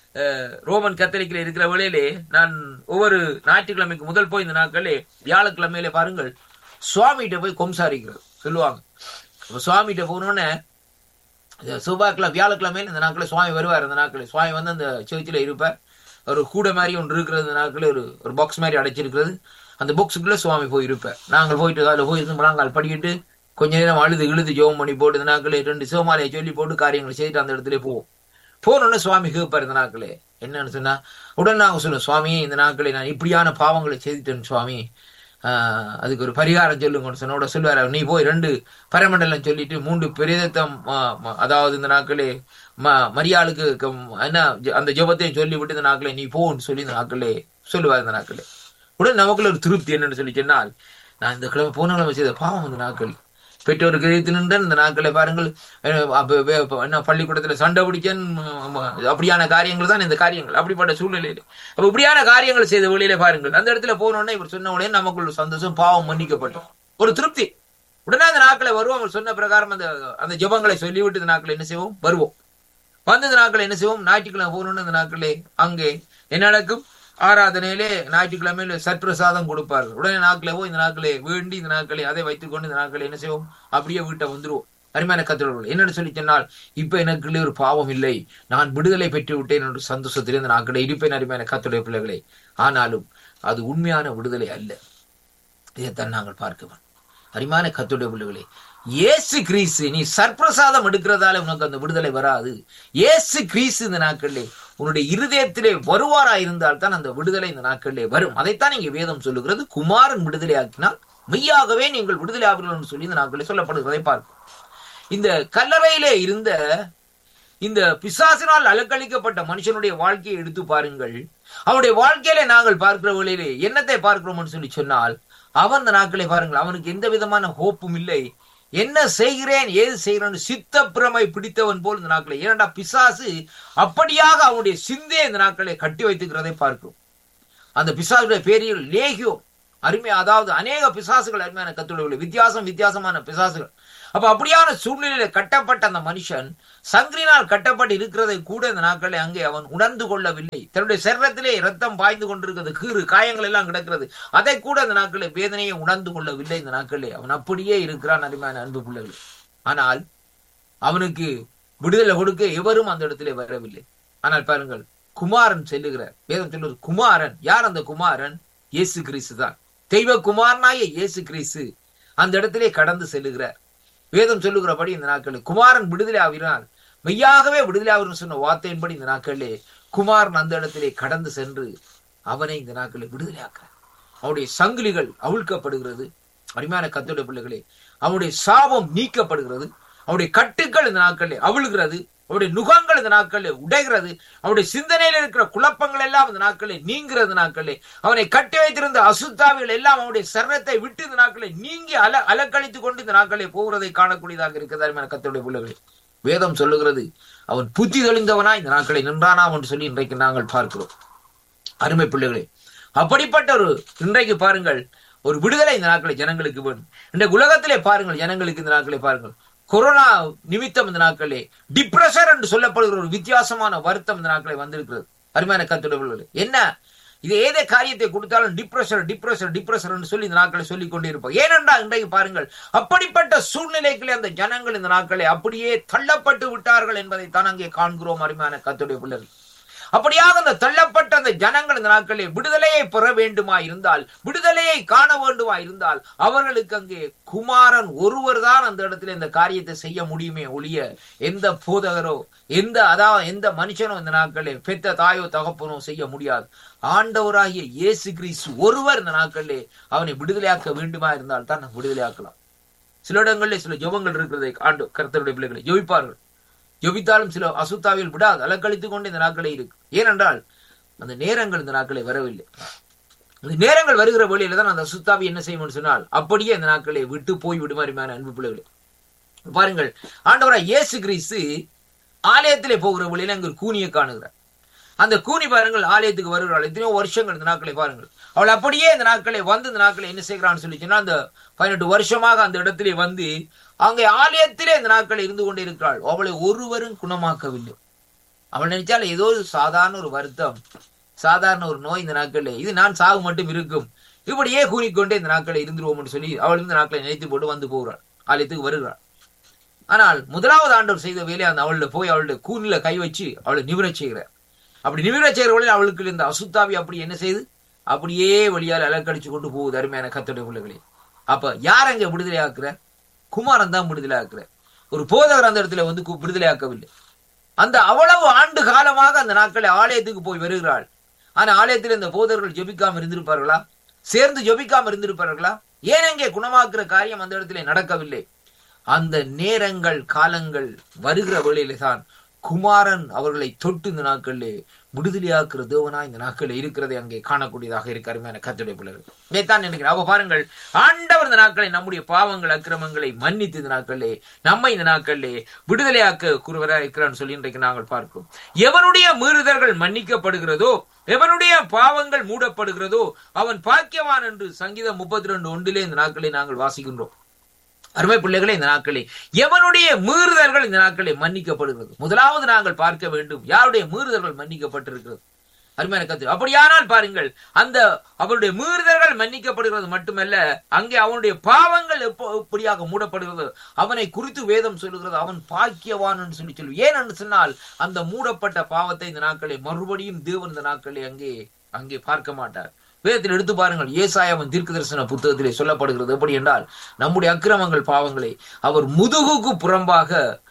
ரோமன் கத்தோலிக்கில் இருக்கிற வேளையிலே நான் ஒவ்வொரு ஞாயிற்றுக்கிழமைக்கு முதல் போய் இந்த நாட்களே வியாழக்கிழமையிலே பாருங்கள் சுவாமிகிட்ட போய் கொம்சாரிக்கிறது சொல்லுவாங்க. சுவாமிகிட்ட போனோடனே செவ்வாய்க்கிழமை வியாழக்கிழமையில இந்த நாட்களே சுவாமி வருவார். அந்த நாட்களே சுவாமி வந்து அந்த சர்ச்சில் இருப்பார். ஒரு கூட மாதிரி ஒன்று இருக்கிறது, இந்த நாட்களே ஒரு பாக்ஸ் மாதிரி அடைச்சிருக்கிறது. அந்த பாக்ஸுக்குள்ள சுவாமி போய் இருப்பார். நாங்கள் போயிட்டு அதில் போய் இருந்து முழங்கால் படிக்கிட்டு கொஞ்ச நேரம் அழுது ஜோம் பண்ணி போட்டு இந்த நாட்களே 2 சிவமாலையை சொல்லி போட்டு காரியங்களை செய்துட்டு அந்த இடத்துல போனோன்னு சுவாமி கேட்பார். இந்த நாட்களே என்னன்னு சொன்னா உடனே நாங்கள் சொல்லுவோம், சுவாமி இந்த நாட்களே நான் இப்படியான பாவங்களை செய்துட்டேன் சுவாமி, அதுக்கு ஒரு பரிகாரம் சொல்லுங்கன்னு சொன்ன சொல்லுவார். நீ போய் 2 பரமண்டலம் சொல்லிட்டு 3 பிரேதத்தம், அதாவது இந்த நாட்களே மரியாளுக்கு என்ன அந்த ஜபத்தையும் சொல்லி விட்டு இந்த நாட்களே நீ போன்னு சொல்லி இந்த நாட்களே சொல்லுவார். இந்த நாட்களே உடனே நமக்குள்ள ஒரு திருப்தி என்னன்னு சொல்லி சொன்னால், நான் இந்த கிழமை போன கிழமை செய்த பாவம் இந்த நாட்கள் பெற்றோர் கிரகத்தினின்ற இந்த நாட்களை பாருங்கள் என்ன பள்ளிக்கூடத்துல சண்டை பிடிக்கன் அப்படியான காரியங்கள் தான் இந்த காரியங்கள். அப்படிப்பட்ட சூழ்நிலையில அப்ப இப்படியான காரியங்கள் செய்த வழியில பாருங்கள் அந்த இடத்துல போனோடனே இவர் சொன்ன உடனே நமக்குள்ள சந்தோஷம், பாவம் மன்னிக்கப்பட்டோம், ஒரு திருப்தி. உடனே அந்த நாட்களை வருவோம். அவர் சொன்ன பிரகாரம் அந்த ஜபங்களை சொல்லிவிட்டு இந்த நாட்களை என்ன செய்வோம், வருவோம். வந்து இந்த நாட்களை என்ன செய்வோம், ஞாயிற்றுக்கிழமை போகணும்னு இந்த நாட்களே அங்கே என்ன நடக்கும், ஆராதனையிலே ஞாயிற்றுக்கிழமையில சற்பிரசாதம் கொடுப்பார்கள். உடனே நாட்களே போய் இந்த நாட்களே வேண்டி இந்த நாட்களை அதை வைத்துக் கொண்டு இந்த நாட்களை என்ன செய்வோம், அப்படியே வீட்டை வந்துருவோம். அருமையான கர்த்தர்கள் என்னன்னு சொல்லி சொன்னால், இப்ப எனக்குள்ளே ஒரு பாவம் இல்லை, நான் விடுதலை பெற்று விட்டேன் என்று சந்தோஷத்திலே இந்த நாட்களை இருப்பேன் அருமையான கர்த்தருடைய பிள்ளைகளே. ஆனாலும் அது உண்மையான விடுதலை அல்ல. இதைத்தான் நாங்கள் பார்க்கிறோம் அருமையான கர்த்தருடைய பிள்ளைகளே. இயேசு கிறிஸ்து நீ சற்பிரசாதம் எடுக்கிறதால உனக்கு அந்த விடுதலை வராது. இயேசு கிறிஸ்து இந்த நாட்களிலே உன்னுடைய இருதயத்திலே வருவாரா இருந்தால் தான் அந்த விடுதலை இந்த நாட்களிலே வரும். அதைத்தான் இங்கே வேதம் சொல்லுகிறது. குமாரன் விடுதலை ஆக்கினால் மெய்யாகவே நீங்கள் விடுதலை ஆவீர்கள் என்று சொல்லி இந்த நாட்களிலே சொல்லப்படுவதை பார்க்கும். இந்த கல்லறையிலே இருந்த இந்த பிசாசினால் அலக்களிக்கப்பட்ட மனுஷனுடைய வாழ்க்கையை எடுத்து பாருங்கள். அவனுடைய வாழ்க்கையிலே நாங்கள் பார்க்கிற வேளையிலே என்னத்தை பார்க்கிறோம் சொல்லி சொன்னால், அவன் இந்த நாட்களை பாருங்கள், அவனுக்கு எந்த விதமான ஹோப்பும் இல்லை. என்ன செய்கிறேன் ஏது செய்கிறேன் சித்த பிரமை பிடித்தவன் போல் இந்த நாட்களை, ஏனென்றா பிசாசு அப்படியாக அவனுடைய சிந்தையை இந்த நாட்களை கட்டி வைத்துக்கிறதை பார்க்கிறோம். அந்த பிசாசுடைய பேரில் லேகியோ அருமை, அதாவது அநேக பிசாசுகள் அருமையான கத்துள்ள வித்தியாசமான பிசாசுகள். அப்ப அப்படியான சூழ்நிலையில கட்டப்பட்ட அந்த மனுஷன் சங்கினால் கட்டப்பட்டு இருக்கிறதை கூட இந்த நாட்களை அங்கே அவன் உணர்ந்து கொள்ளவில்லை. தன்னுடைய சரீரத்திலே ரத்தம் பாய்ந்து கொண்டிருக்கிறது, கீறு காயங்கள் எல்லாம் கிடக்கிறது, அதை கூட இந்த நாட்களை வேதனையை உணர்ந்து கொள்ளவில்லை. இந்த நாட்களே அவன் அப்படியே இருக்கிறான் அருமையான அன்பு பிள்ளைகள். ஆனால் அவனுக்கு விடுதலை கொடுக்க எவரும் அந்த இடத்திலே வரவில்லை. ஆனால் பாருங்கள், குமாரன் செல்லுகிறார். வேதம் சொல்லுவது குமாரன். யார் அந்த குமாரன்? இயேசு கிறிஸ்து தான். தெய்வ குமாரனாய இயேசு கிறிஸ்து அந்த இடத்திலே கடந்து செல்லுகிறார். வேதம் சொல்லுகிறபடி இந்த நாட்களில் குமாரன் விடுதலை ஆகிறார், மெய்யாகவே விடுதலை ஆகும் சொன்ன வார்த்தையின்படி இந்த நாட்களிலே குமாரன் அந்த இடத்திலே கடந்து சென்று அவனை இந்த நாட்களில் விடுதலை ஆக்கிறார். அவருடைய சங்கிலிகள் அவிழ்க்கப்படுகிறது. அருமையான கர்த்தருடைய பிள்ளைகளே, அவருடைய சாபம் நீக்கப்படுகிறது. அவருடைய கட்டுக்கள் இந்த நாட்களில் அவிழ்கிறது. அவருடைய நுகங்கள் இந்த நாட்களில் உடைகிறது. அவருடைய சிந்தனையில் இருக்கிற குழப்பங்கள் எல்லாம் இந்த நாட்களில் நீங்கிறது. நாட்களில் அவனை கட்டி வைத்திருந்த அசுத்தாவிகள் எல்லாம் அவருடைய சரணத்தை விட்டு இந்த நாட்களில் நீங்கி அலக்கழித்துக் கொண்டு இந்த நாட்களில் போகிறதை காணக்கூடியதாக இருக்கிறது. அருமையான கர்த்தருடைய பிள்ளைகளே, வேதம் சொல்லுகிறது அவன் புத்தி தெளிந்தவனா இந்த நாட்களை நின்றானாம் என்று சொல்லி இன்றைக்கு நாங்கள் பார்க்கிறோம். அருமை பிள்ளைகளே, அப்படிப்பட்ட ஒரு இன்றைக்கு பாருங்கள், ஒரு விடுதலை இந்த நாட்களை ஜனங்களுக்கு வேணும். இன்றைக்கு உலகத்திலே பாருங்கள், ஜனங்களுக்கு இந்த நாட்களை பாருங்கள், கொரோனா நிமித்தம் இந்த நாட்களே டிப்ரெஷன் என்று சொல்லப்படுகிற ஒரு வித்தியாசமான வருத்தம் இந்த நாட்களை வந்திருக்கிறது. அருமையான கர்த்தருடைய என்ன இது ஏதே காரியத்தை கொடுத்தாலும் டிப்ரெஷன் சொல்லி இந்த நாட்களை சொல்லிக் கொண்டே இருப்போம். ஏனென்றால் இன்றைக்கு பாருங்கள், அப்படிப்பட்ட சூழ்நிலைகளே அந்த ஜனங்கள் இந்த நாட்களை அப்படியே தள்ளப்பட்டு விட்டார்கள் என்பதை தான் அங்கே காண்கிறோம். அருமையான கர்த்தருடைய பிள்ளைகள், அப்படியாக அந்த தள்ளப்பட்ட அந்த ஜனங்கள் இந்த நாட்களில் விடுதலையை பெற வேண்டுமா இருந்தால், விடுதலையை காண வேண்டுமா இருந்தால், அவர்களுக்கு அங்கே குமாரன் ஒருவர் தான் அந்த இடத்துல இந்த காரியத்தை செய்ய முடியுமே ஒழிய எந்த போதகரோ எந்த மனுஷனோ இந்த நாட்களில் பெத்த தாயோ தகப்பனோ செய்ய முடியாது. ஆண்டவராகிய இயேசு கிறிஸ்து ஒருவர் இந்த நாட்களிலே அவனை விடுதலையாக்க வேண்டுமா இருந்தால் தான் விடுதலையாக்கலாம். சில இடங்களில் சில ஜெபங்கள் இருக்கிறதை கர்த்தருடைய பிள்ளைகளை ஜெபிப்பார்கள். ஜெபித்தாலும் சில அசுத்தாவில் விடாது அலக்கழித்துக் கொண்டு இந்த நாட்களே இருக்கு. ஏனென்றால் அந்த நேரங்கள் இந்த நாட்களை வரவில்லை. அந்த நேரங்கள் வருகிற வழியில தான் அந்த அசுத்தாவி என்ன செய்யும் சொன்னால் அப்படியே இந்த நாட்களை விட்டு போய் விடுமாறிமான அன்பு பிள்ளைகளே, பாருங்கள், ஆண்டவராய் இயேசு கிறிஸ்து ஆலயத்திலே போகிற வழியில அங்கு கூனியை காணுகிறார். அந்த கூனி பாருங்கள் ஆலயத்துக்கு வருகிறாள். எத்தனையோ வருஷங்கள் இந்த நாட்களை பாருங்கள், அவள் அப்படியே இந்த நாட்களை வந்து இந்த நாட்களை என்ன செய்கிறான்னு சொல்லி சொன்னா, அந்த 18 வருஷமாக அந்த இடத்திலே வந்து அங்கே ஆலயத்திலே இந்த நாட்கள் இருந்து கொண்டே இருக்கிறாள். அவளை ஒருவரும் குணமாக்கவில்லை. அவள் நினைச்சால் ஏதோ சாதாரண ஒரு வருத்தம், சாதாரண ஒரு நோய் இந்த நாட்கள், இது நான் சாகு மட்டும் இருக்கும், இப்படியே கூறிக்கொண்டே இந்த நாட்களை இருந்துருவோம் என்று சொல்லி அவள் இந்த நாட்களை நினைத்து போட்டு வந்து போகிறாள், ஆலயத்துக்கு வருகிறாள். ஆனால் முதலாவது ஆண்டவர் செய்த வேலையை அந்த அவள்கிட்ட போய் அவளுடைய கூனில கை வச்சு அவளை நிவிரச் செய்கிறார். அப்படி நிவிரச் செய்கிறவளில் அவளுக்கு இருந்த அசுத்தாவி அப்படி என்ன செய்து அப்படியே வழியால் அலக்கடிச்சு கொண்டு போகுது. அருமையான கர்த்தருடைய பிள்ளைகளே, அப்ப யார் அங்க விடுதலை ஆக்குற? குமாரன் தான் விடுதலை ஆக்குற. ஒரு போதகர் அந்த இடத்துல வந்து விடுதலை ஆக்கவில்லை. அந்த அவ்வளவு ஆண்டு காலமாக அந்த நாட்களை ஆலயத்துக்கு போய் வருகிறாள். ஆனா ஆலயத்தில் இந்த போதகர்கள் ஜெபிக்காம இருந்திருப்பார்களா? சேர்ந்து ஜெபிக்காம இருந்திருப்பார்களா? ஏன் அங்கே குணமாக்குற காரியம் அந்த இடத்துல நடக்கவில்லை? அந்த நேரங்கள் காலங்கள் வருகிற வேளையிலே தான் குமாரன் அவர்களை தொட்டு இந்த நாட்களிலே விடுதலையாக்குற தேவனா இந்த நாட்களில் இருக்கிறதை அங்கே காணக்கூடியதாக இருக்க அருமையான கர்த்தருடைய பிள்ளைகள். இதைத்தான் நினைக்கிறேன். அப்ப பாருங்கள், ஆண்டவர் இந்த நாட்களை நம்முடைய பாவங்கள் அக்கிரமங்களை மன்னித்து இந்த நாட்களிலே நம்மை இந்த நாட்களிலே விடுதலையாக்க கூறுவராக இருக்கிறான்னு சொல்லி இன்றைக்கு நாங்கள் பார்க்கிறோம். எவனுடைய மீறுதல்கள் மன்னிக்கப்படுகிறதோ, எவனுடைய பாவங்கள் மூடப்படுகிறதோ அவன் பாக்கியவான் என்று சங்கீதம் 32:1 இந்த நாட்களை நாங்கள் வாசிக்கின்றோம். அருமை பிள்ளைகளே, இந்த நாட்களே எவனுடைய மீறுதல்கள் இந்த நாட்களே மன்னிக்கப்படுகிறது. முதலாவது நாங்கள் பார்க்க வேண்டும், யாருடைய மீறுதல்கள் மன்னிக்கப்பட்டிருக்கிறது. அருமையான கர்த்தர், அப்படியானால் பாருங்கள், அந்த அவருடைய மீறுதல்கள் மன்னிக்கப்படுகிறது மட்டுமல்ல, அங்கே அவனுடைய பாவங்கள் எப்படியாக மூடப்படுகிறது அவனை குறித்து வேதம் சொல்லுகிறது, அவன் பாக்கியவான் என்று சொல்லி ஏன் என்று சொன்னால் அந்த மூடப்பட்ட பாவத்தை இந்த நாட்களை மறுபடியும் தேவன் இந்த நாட்களை அங்கே பார்க்க மாட்டார். வேதத்தில் எடுத்து பாருங்கள், ஏசாயாவின் தீர்க்கதரிசன புத்தகத்திலே சொல்லப்படுகிறது எப்படி என்றால், நம்முடைய அக்கிரமங்கள் பாவங்களை அவர் முதுகுக்கு புறம்பாக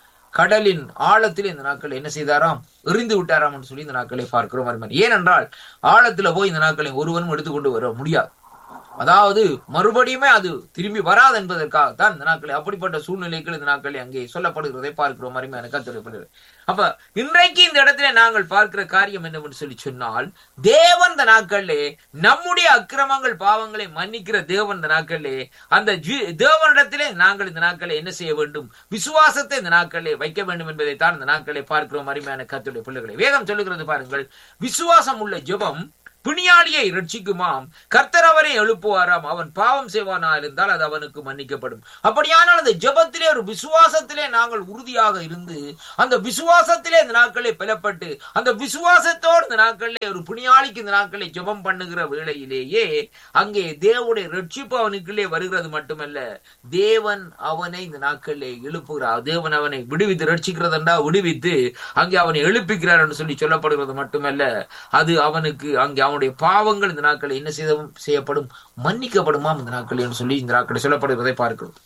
கடலின் ஆழத்திலே இந்த நாட்களை என்ன செய்தாராம், எறிந்து விட்டாராம் என்று சொல்லி இந்த நாட்களை பார்க்கிறோம். ஏனென்றால் ஆழத்துல போய் இந்த நாட்களை ஒருவனும் எடுத்துக்கொண்டு வர முடியாது. அதாவது மறுபடியுமே அது திரும்பி வராது என்பதற்காகத்தான் இந்த நாட்களை அப்படிப்பட்ட சூழ்நிலைகள் இந்த நாட்களை அங்கே சொல்லப்படுகிறதை பார்க்கிறோம். அருமையான கர்த்தருடைய பிள்ளைகளே, அப்ப இன்றைக்கு இந்த இடத்துல நாங்கள் பார்க்கிற காரியம் என்னவென்று சொல்லி சொன்னால், தேவன் இந்த நாட்களிலே நம்முடைய அக்கிரமங்கள் பாவங்களை மன்னிக்கிற தேவன் இந்த நாட்களிலே அந்த தேவனிடத்திலே நாங்கள் இந்த நாட்களை என்ன செய்ய வேண்டும், விசுவாசத்தை இந்த நாட்களிலே வைக்க வேண்டும் என்பதை தான் இந்த நாட்களை பார்க்கிறோம். அருமையான கர்த்தருடைய பிள்ளைகளை, வேதம் சொல்லுகிறது பாருங்கள், விசுவாசம் உள்ள ஜெபம் பிணியாளியை ரட்சிக்குமாம். கர்த்தர் அவரை எழுப்புவாராம். அவன் பாவம் செய்வானா இருந்தால் அது அவனுக்கு மன்னிக்கப்படும். அப்படியானால் அந்த ஜெபத்திலே ஒரு விசுவாசத்திலே நாங்கள் உறுதியாக இருந்து அந்த விசுவாசத்திலே இந்த நாட்களே பலப்பட்டு அந்த விசுவாசத்தோடு இந்த நாட்களிலே ஒரு பிணியாளிக்கு இந்த நாட்களை ஜெபம் பண்ணுகிற வேளையிலேயே அங்கே தேவனுடைய ரட்சிப்பு அவனுக்குள்ளே வருகிறது மட்டுமல்ல, தேவன் அவனை இந்த நாட்களிலே எழுப்புகிறார். தேவன் அவனை விடுவித்து ரட்சிக்கிறதா விடுவித்து அங்கே அவனை எழுப்பிக்கிறார் என்று சொல்லி சொல்லப்படுகிறது மட்டுமல்ல, அது அவனுக்கு அங்கே அவனுடைய பாவங்கள் இந்த நாட்களில் என்ன செய்யப்படும், மன்னிக்கப்படுமாம் இந்த நாட்கள் என்று சொல்லி இந்த நாட்களை சொல்லப்படுகிறதை பார்க்கிறோம்.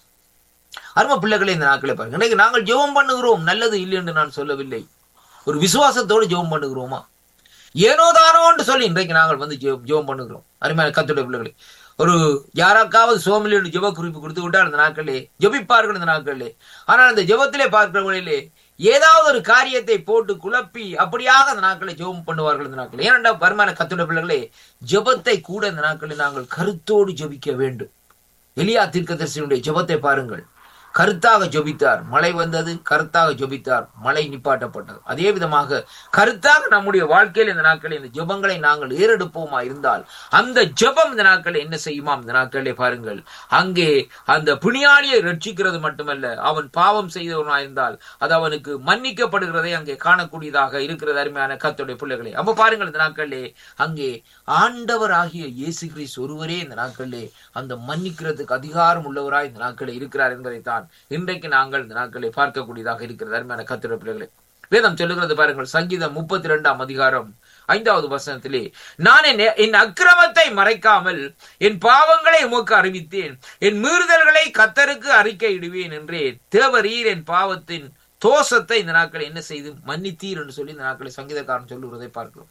அருமை பிள்ளைகளை இந்த நாட்களை பாருங்க. இன்னைக்கு நாங்கள் ஜெபம் பண்ணுகிறோம், நல்லது இல்லை என்று நான் சொல்லவில்லை. ஒரு விசுவாசத்தோடு ஜெபம் பண்ணுகிறோமா? ஏனோதானோன்னு சொல்லி இன்றைக்கு நாங்கள் வந்து ஜெபம் பண்ணுகிறோம். அருமையான கர்த்தருடைய பிள்ளைகளை, ஒரு யாராக்காவது சோமலியோட ஜெப குறிப்பு கொடுத்து விட்டால் இந்த நாட்களிலே ஜெபிப்பார்கள் இந்த நாட்களிலே. ஆனால் அந்த ஜெபத்திலே பார்க்கிறவர்களிலே ஏதாவது ஒரு காரியத்தை போட்டு குழப்பி அப்படியாக அந்த நாட்களை ஜெபம் பண்ணுவார்கள் இந்த நாட்கள். ஏனென்றா வருமான கர்த்தருடைய பிள்ளைகளே, ஜெபத்தை கூட இந்த நாட்களில் நாங்கள் கருத்தோடு ஜெபிக்க வேண்டும். எலியா தீர்க்கதரிசியினுடைய ஜெபத்தை பாருங்கள். கருத்தாக ஜெபித்தார், மழை வந்தது. கருத்தாக ஜெபித்தார், மழை நிப்பாட்டப்பட்டது. அதே விதமாக கருத்தாக நம்முடைய வாழ்க்கையில் இந்த நாட்களில் இந்த ஜெபங்களை நாங்கள் ஏறெடுப்போமா இருந்தால் அந்த ஜெபம் இந்த நாட்களை என்ன செய்யுமாம்? இந்த நாட்களிலே பாருங்கள், அங்கே அந்த பிணியாளியை ரட்சிக்கிறது மட்டுமல்ல, அவன் பாவம் செய்தவனாயிருந்தால் அது அவனுக்கு மன்னிக்கப்படுகிறதை அங்கே காணக்கூடியதாக இருக்கிறது. அருமையான கர்த்தருடைய பிள்ளைகளே, அப்ப பாருங்கள், இந்த நாட்களிலே அங்கே ஆண்டவர் ஆகிய இயேசு கிறிஸ்து ஒருவரே இந்த நாட்களிலே அந்த மன்னிக்கிறதுக்கு அதிகாரம் உள்ளவராய் இந்த நாட்களில் இருக்கிறார் என்பதைத்தான் இன்றைக்கு நாங்கள் இந்த நாட்களை பார்க்கக்கூடியதாக இருக்கிறது. அருமையான கர்த்தருடைய பிள்ளைகளே, வேதம் சொல்லுகிறது பாருங்கள், சங்கீதம் 32 அதிகாரம் 5வது வசனத்திலே, நான் என் அக்கிரமத்தை மறைக்காமல் என் பாவங்களை உமக்கு அறிவித்தேன், என் மீறுதல்களை கர்த்தருக்கு அறிக்கையிடுவேன் என்றேன். தேவரீர் என் பாவத்தின் தோஷத்தை இந்த நாட்களை என்ன செய்து மன்னித்தீர் என்று சொல்லி இந்த நாட்களை சங்கீதக்காரன் சொல்லுவதை பார்க்கிறோம்.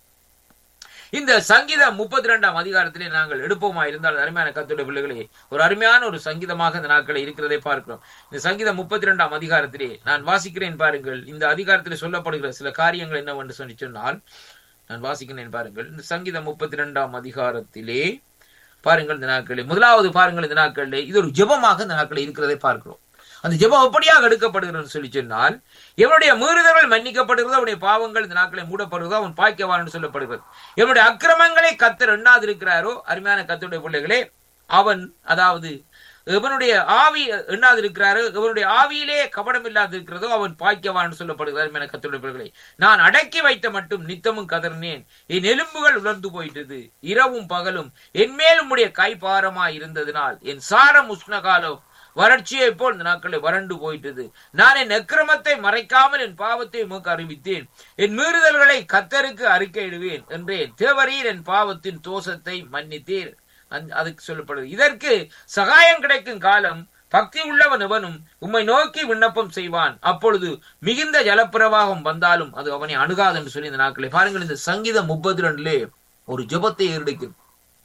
இந்த சங்கீதம் 32 அதிகாரத்திலே நாங்கள் எடுப்போமா இருந்தால் அருமையான கர்த்தருடைய பிள்ளைகளே, ஒரு அருமையான ஒரு சங்கீதமாக இந்த நாட்களை இருக்கிறதை பார்க்கிறோம். இந்த சங்கீதம் 32 அதிகாரத்திலே நான் வாசிக்கிறேன் பாருங்கள். இந்த அதிகாரத்திலே சொல்லப்படுகிற சில காரியங்கள் என்னவென்று சொன்னால் நான் வாசிக்கிறேன் பாருங்கள். இந்த சங்கீதம் 32 அதிகாரத்திலே பாருங்கள், இந்த நாட்களே முதலாவது பாருங்கள், இந்த நாட்களிலே இது ஒரு ஜெபமாக இந்த நாட்களை இருக்கிறதை பார்க்கிறோம். அந்த ஜெபம் எப்படியாக எடுக்கப்படுகிறது சொல்லி சொன்னால், எவனுடைய மீறுதல்கள் மன்னிக்கப்படுகிறதோ அவனுடைய பாவங்கள் இந்த நாட்களை மூடப்படுகிறதோ அவன் பாய்க்கவான் என்று சொல்லப்படுகிறது. எவனுடைய அக்கிரமங்களை கர்த்தர் எண்ணாது இருக்கிறாரோ, அருமையான கர்த்தருடைய பிள்ளைகளே, அவன் அதாவது எவனுடைய ஆவி எண்ணாது இருக்கிறாரோ, எவனுடைய ஆவியிலே கபடம் இல்லாது இருக்கிறதோ அவன் பாய்க்கவான் சொல்லப்படுகிறது. அருமையான கர்த்தருடைய பிள்ளைகளே, நான் அடக்கி வைத்த மட்டும் நித்தமும் கதறினேன், என் எலும்புகள் உலர்ந்து போயிட்டது, இரவும் பகலும் என் மேல் உம்முடைய கை பாரமாய் இருந்ததினால் என் சாரம் உஷ்ணகாலம் வறட்சியை போல் இந்த நாட்களை வறண்டு போயிட்டது. நான் என் அக்கிரமத்தை மறைக்காமல் என் பாவத்தை உமக்கு அறிவித்தேன், என் மீறுதல்களை கர்த்தருக்கு அறிக்கையிடுவேன் என்றேன். தேவரீர் என் பாவத்தின் தோஷத்தை மன்னித்தீர். அதுக்கு சொல்லப்படுது, இதற்கு சகாயம் கிடைக்கும் காலம் பக்தி உள்ளவன் எவனும் உம்மை நோக்கி விண்ணப்பம் செய்வான், அப்பொழுது மிகுந்த ஜலப்பிரவாகம் வந்தாலும் அது அவனை அணுகாது என்று சொல்லி இந்த நாட்களை பாருங்கள். இந்த சங்கீதம் 32 ஒரு ஜெபத்தை ஏறெடுக்கும்.